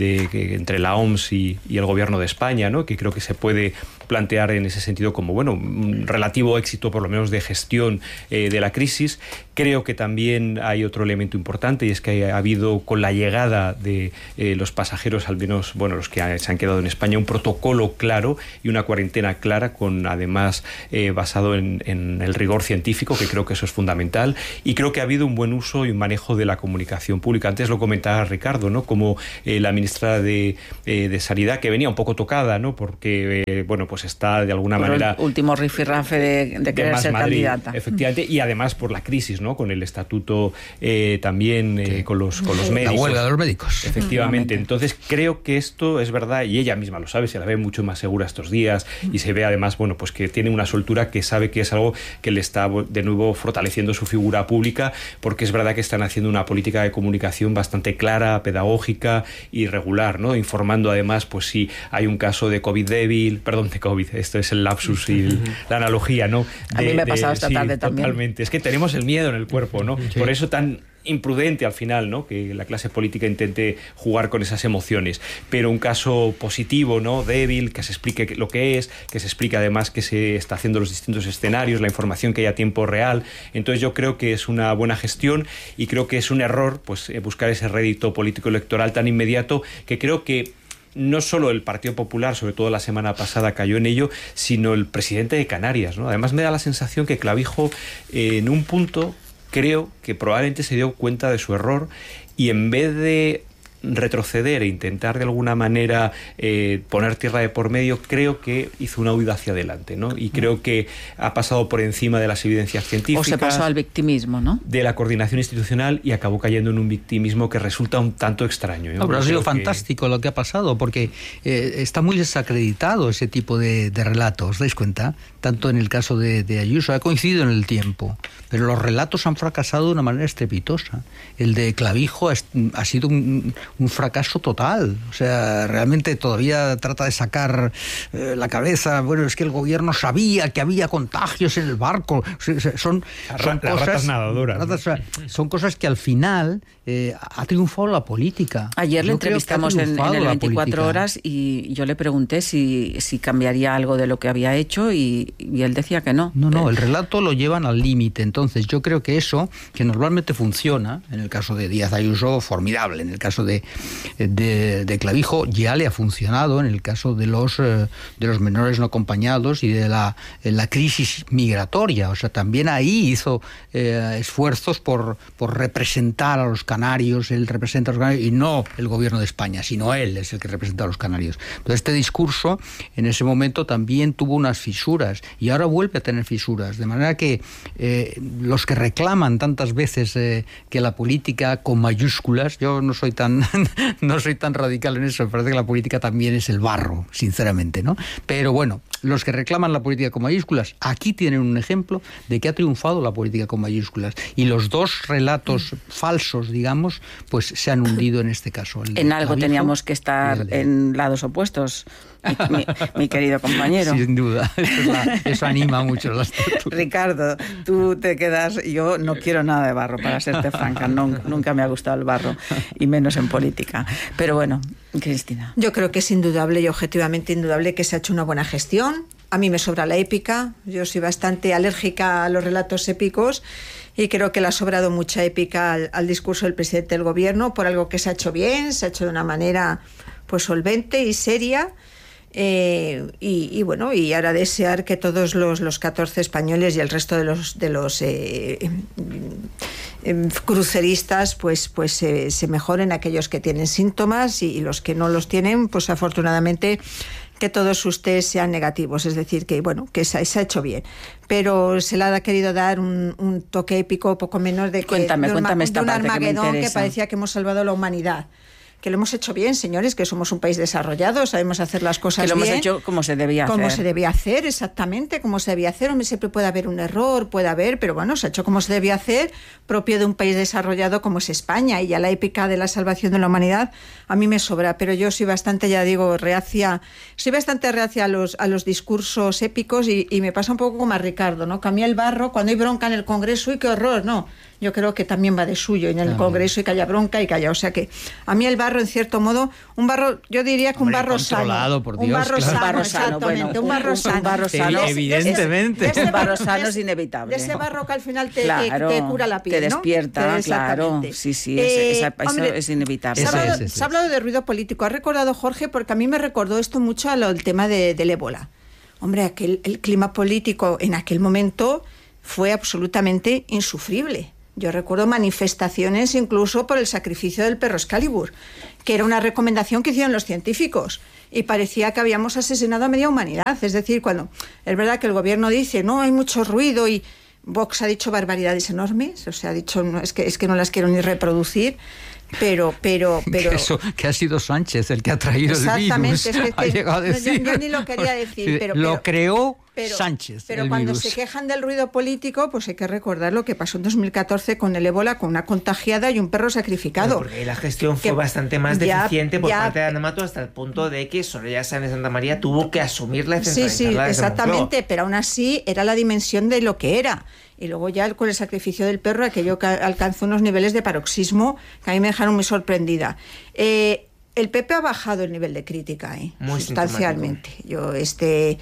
entre la OMS y el Gobierno de España, ¿no? Que creo que se puede plantear en ese sentido como un relativo éxito, por lo menos de gestión de la crisis. Creo que también hay otro elemento importante, y es que ha habido, con la llegada de los pasajeros, al menos los que se han quedado en España, un protocolo claro y una cuarentena clara, con además basado en el rigor científico, que creo que eso es fundamental. Y creo que ha habido un buen uso y un manejo de la comunicación pública. Antes lo comentaba Ricardo, ¿no? Como la ministra de Sanidad, que venía un poco tocada, ¿no? Porque pues está de alguna manera... El último rifirrafe de querer ser Madrid, candidata. Efectivamente, y además por la crisis, ¿no? Con el estatuto también, con los médicos. La huelga de los médicos. Efectivamente. Entonces creo que esto es verdad, y ella misma lo sabe, se la ve mucho más segura estos días, y se ve además, pues que tiene una soltura, que sabe que es algo que le está de nuevo fortaleciendo su figura pública, porque es verdad que están haciendo una política de comunicación bastante clara, pedagógica y regular, ¿no? Informando además, pues si hay un caso de COVID débil, perdón, de COVID, esto es el lapsus y la analogía, ¿no? A mí me ha pasado esta tarde también. Totalmente, es que tenemos el miedo en el cuerpo, ¿no? Sí. Por eso tan imprudente al final, ¿no? Que la clase política intente jugar con esas emociones, pero un caso positivo, ¿no? Débil, que se explique lo que es, que se explique además que se está haciendo los distintos escenarios, la información que hay a tiempo real. Entonces yo creo que es una buena gestión, y creo que es un error pues buscar ese rédito político electoral tan inmediato, que creo que no solo el Partido Popular, sobre todo la semana pasada, cayó en ello, sino el presidente de Canarias, ¿no? Además me da la sensación que Clavijo en un punto creo que probablemente se dio cuenta de su error, y en vez de retroceder e intentar de alguna manera poner tierra de por medio, creo que hizo una huida hacia adelante, ¿no? Y creo que ha pasado por encima de las evidencias científicas. O se pasó al victimismo, ¿no? De la coordinación institucional, y acabó cayendo en un victimismo que resulta un tanto extraño. No, pero ha sido fantástico lo que ha pasado, porque está muy desacreditado ese tipo de relatos, ¿os dais cuenta? Tanto en el caso de Ayuso, ha coincidido en el tiempo, pero los relatos han fracasado de una manera estrepitosa. El de Clavijo ha sido un fracaso total. O sea, realmente todavía trata de sacar la cabeza. Bueno, es que el gobierno sabía que había contagios en el barco. Son cosas ratas nadadoras. Son cosas que al final ha triunfado la política. Ayer le entrevistamos en el 24 horas, y yo le pregunté si cambiaría algo de lo que había hecho, y él decía que no. No, el relato lo llevan al límite. Entonces yo creo que eso, que normalmente funciona, en el caso de Díaz Ayuso, formidable. En el caso de Clavijo ya le ha funcionado, en el caso de los menores no acompañados y de la crisis migratoria. O sea, también ahí hizo esfuerzos por representar a los canarios. Él representa a los canarios, y no el gobierno de España, sino él es el que representa a los canarios. Entonces este discurso en ese momento también tuvo unas fisuras, y ahora vuelve a tener fisuras, de manera que los que reclaman tantas veces que la política con mayúsculas, yo no soy tan radical en eso, me parece que la política también es el barro, sinceramente, ¿no? Pero bueno, los que reclaman la política con mayúsculas, aquí tienen un ejemplo de que ha triunfado la política con mayúsculas, y los dos relatos falsos, digamos, pues se han hundido en este caso. En algo teníamos que estar en lados opuestos, mi querido compañero. Sin duda, eso anima mucho las tertulias. Ricardo, tú te quedas... Yo no quiero nada de barro, para serte franca, nunca me ha gustado el barro, y menos en política. Pero bueno, Cristina. Yo creo que es indudable y objetivamente indudable que se ha hecho una buena gestión. A mí me sobra la épica, yo soy bastante alérgica a los relatos épicos, y creo que le ha sobrado mucha épica al discurso del presidente del gobierno por algo que se ha hecho bien, se ha hecho de una manera pues solvente y seria. Y bueno, y ahora desear que todos los 14 españoles y el resto de los cruceristas pues se mejoren, aquellos que tienen síntomas, y los que no los tienen, pues afortunadamente que todos ustedes sean negativos, es decir, que bueno, que se ha hecho bien, pero se le ha querido dar un toque épico poco menos de que cuéntame esta un parte Armagedón que parecía que hemos salvado a la humanidad. Que lo hemos hecho bien, señores, que somos un país desarrollado, sabemos hacer las cosas bien. Que lo hemos hecho como se debía hacer. Como se debía hacer, exactamente, como se debía hacer. Hombre, siempre puede haber un error, pero bueno, se ha hecho como se debía hacer, propio de un país desarrollado como es España, y ya la épica de la salvación de la humanidad a mí me sobra, pero yo soy bastante, ya digo, reacia a los discursos épicos, y me pasa un poco como a Ricardo, ¿no? Que a mí el barro, cuando hay bronca en el Congreso, ¡y qué horror!, no. Yo creo que también va de suyo en el Congreso, y que haya bronca y que haya. O sea que a mí el barro, en cierto modo, yo diría que un barro sano. Por Dios, un barro claro. sano, exactamente. Bueno, un barro sano. Un barro sano. Evidentemente. Un barro sano es inevitable. De ese barro que al final te cura la piel, te despierta, ¿no? Claro. Sí, eso es inevitable. Se ha hablado de ruido político. Ha recordado, Jorge, porque a mí me recordó esto mucho al tema del ébola. Hombre, el clima político en aquel momento fue absolutamente insufrible. Yo recuerdo manifestaciones incluso por el sacrificio del perro Excalibur, que era una recomendación que hicieron los científicos, y parecía que habíamos asesinado a media humanidad. Es decir, cuando es verdad que el gobierno dice no, hay mucho ruido, y Vox ha dicho barbaridades enormes, o sea, ha dicho, no, es que no las quiero ni reproducir, pero eso, que ha sido Sánchez el que ha traído el virus, ha llegado a decir. Yo ni lo quería decir, lo creó Sánchez. Pero cuando virus. Se quejan del ruido político, pues hay que recordar lo que pasó en 2014 con el ébola, con una contagiada y un perro sacrificado. Porque la gestión fue bastante más deficiente por parte de Ana Mato, hasta el punto de que Soraya Sáenz de Santa María tuvo que asumir la centralizarla. Sí, exactamente, pero aún así era la dimensión de lo que era. Y luego ya con el sacrificio del perro, aquello que alcanzó unos niveles de paroxismo que a mí me dejaron muy sorprendida. El PP ha bajado el nivel de crítica, sustancialmente. Yo este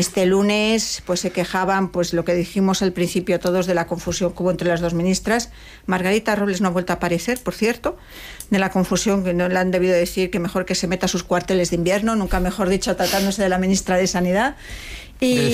lunes pues se quejaban, pues lo que dijimos al principio todos, de la confusión que hubo entre las dos ministras. Margarita Robles no ha vuelto a aparecer, por cierto, de la confusión, que no le han debido decir que mejor que se meta a sus cuarteles de invierno, nunca mejor dicho, tratándose de la ministra de Sanidad. De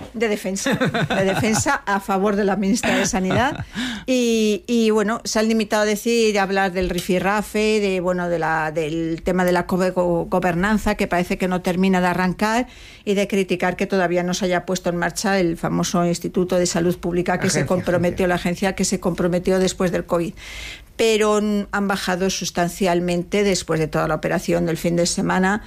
defensa a favor de la ministra de Sanidad, y bueno, se han limitado a hablar del rifirrafe, del tema de la gobernanza, que parece que no termina de arrancar, y de criticar que todavía no se haya puesto en marcha el famoso Instituto de Salud Pública que la agencia que se comprometió después del COVID. Pero han bajado sustancialmente después de toda la operación del fin de semana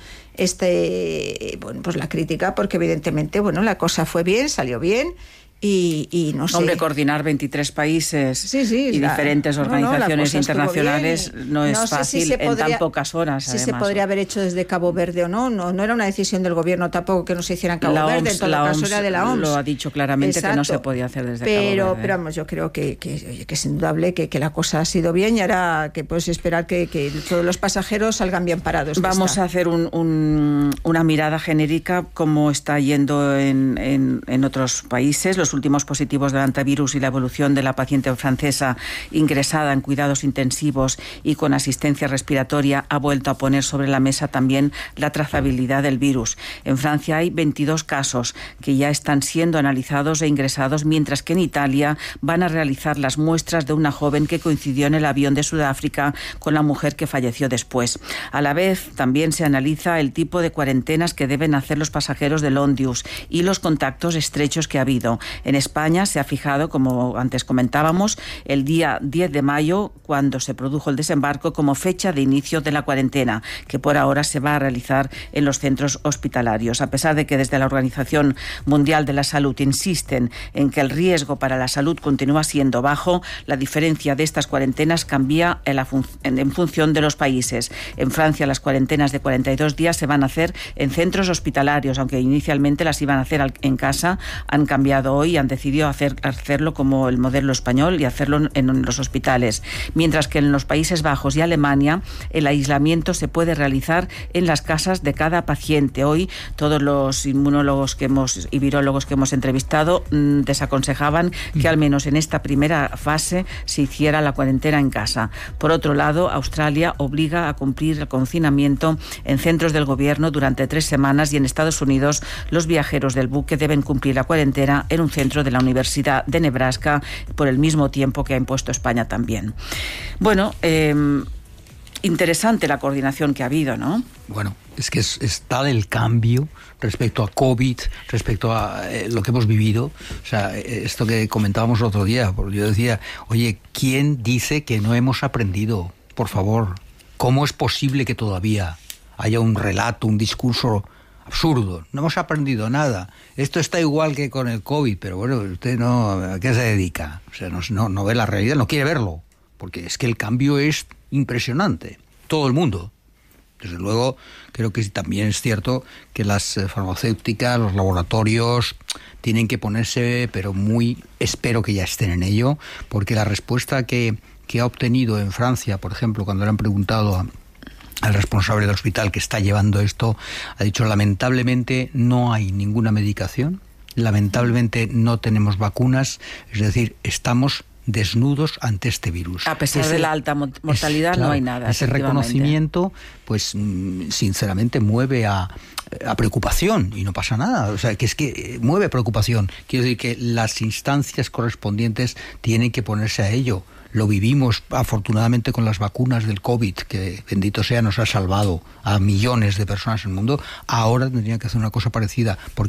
pues la crítica, porque evidentemente la cosa fue bien, salió bien, y no sé. Hombre, coordinar 23 países y diferentes organizaciones internacionales no es fácil en tan pocas horas. Si se podría haber hecho desde Cabo Verde o no era una decisión del gobierno tampoco que no se hiciera en Cabo Verde, en todo caso era de la OMS. Lo ha dicho claramente. Exacto. Que no se podía hacer desde Cabo Verde. Pero vamos, yo creo que es indudable que la cosa ha sido bien, y ahora que puedes esperar que todos los pasajeros salgan bien parados. Vamos a hacer una mirada genérica cómo está yendo en otros países. Los últimos positivos del antivirus y la evolución de la paciente francesa ingresada en cuidados intensivos y con asistencia respiratoria ha vuelto a poner sobre la mesa también la trazabilidad del virus. En Francia hay 22 casos que ya están siendo analizados e ingresados, mientras que en Italia van a realizar las muestras de una joven que coincidió en el avión de Sudáfrica con la mujer que falleció después. A la vez, también se analiza el tipo de cuarentenas que deben hacer los pasajeros del Ondius y los contactos estrechos que ha habido. En España se ha fijado, como antes comentábamos, el día 10 de mayo, cuando se produjo el desembarco, como fecha de inicio de la cuarentena, que por ahora se va a realizar en los centros hospitalarios. A pesar de que desde la Organización Mundial de la Salud insisten en que el riesgo para la salud continúa siendo bajo, la diferencia de estas cuarentenas cambia en función de los países. En Francia, las cuarentenas de 42 días se van a hacer en centros hospitalarios, aunque inicialmente las iban a hacer en casa. Han cambiado hoy hoy han decidido hacerlo como el modelo español y hacerlo en los hospitales, mientras que en los Países Bajos y Alemania el aislamiento se puede realizar en las casas de cada paciente. Hoy todos los inmunólogos y virólogos que hemos entrevistado desaconsejaban que al menos en esta primera fase se hiciera la cuarentena en casa. Por otro lado, Australia obliga a cumplir el confinamiento en centros del gobierno durante 3 semanas, y en Estados Unidos los viajeros del buque deben cumplir la cuarentena en un centro de la Universidad de Nebraska por el mismo tiempo que ha impuesto España también. Bueno, interesante la coordinación que ha habido, ¿no? Bueno, es que es tal el cambio respecto a COVID, respecto a lo que hemos vivido. O sea, esto que comentábamos el otro día, porque yo decía, oye, ¿quién dice que no hemos aprendido? Por favor, ¿cómo es posible que todavía haya un relato, un discurso absurdo? No hemos aprendido nada. Esto está igual que con el COVID, pero bueno, usted no, ¿a qué se dedica? O sea, no ve la realidad, no quiere verlo, porque es que el cambio es impresionante. Todo el mundo. Desde luego, creo que también es cierto que las farmacéuticas, los laboratorios tienen que ponerse, pero espero que ya estén en ello, porque la respuesta que ha obtenido en Francia, por ejemplo, cuando le han preguntado al responsable del hospital que está llevando esto, ha dicho: lamentablemente no hay ninguna medicación, lamentablemente no tenemos vacunas, es decir, estamos desnudos ante este virus. A pesar de la alta mortalidad, claro, no hay nada. Ese reconocimiento, pues sinceramente mueve a preocupación, y no pasa nada. O sea, que es que mueve preocupación. Quiero decir que las instancias correspondientes tienen que ponerse a ello. Lo vivimos afortunadamente con las vacunas del COVID, que bendito sea nos ha salvado a millones de personas en el mundo. Ahora tendrían que hacer una cosa parecida, porque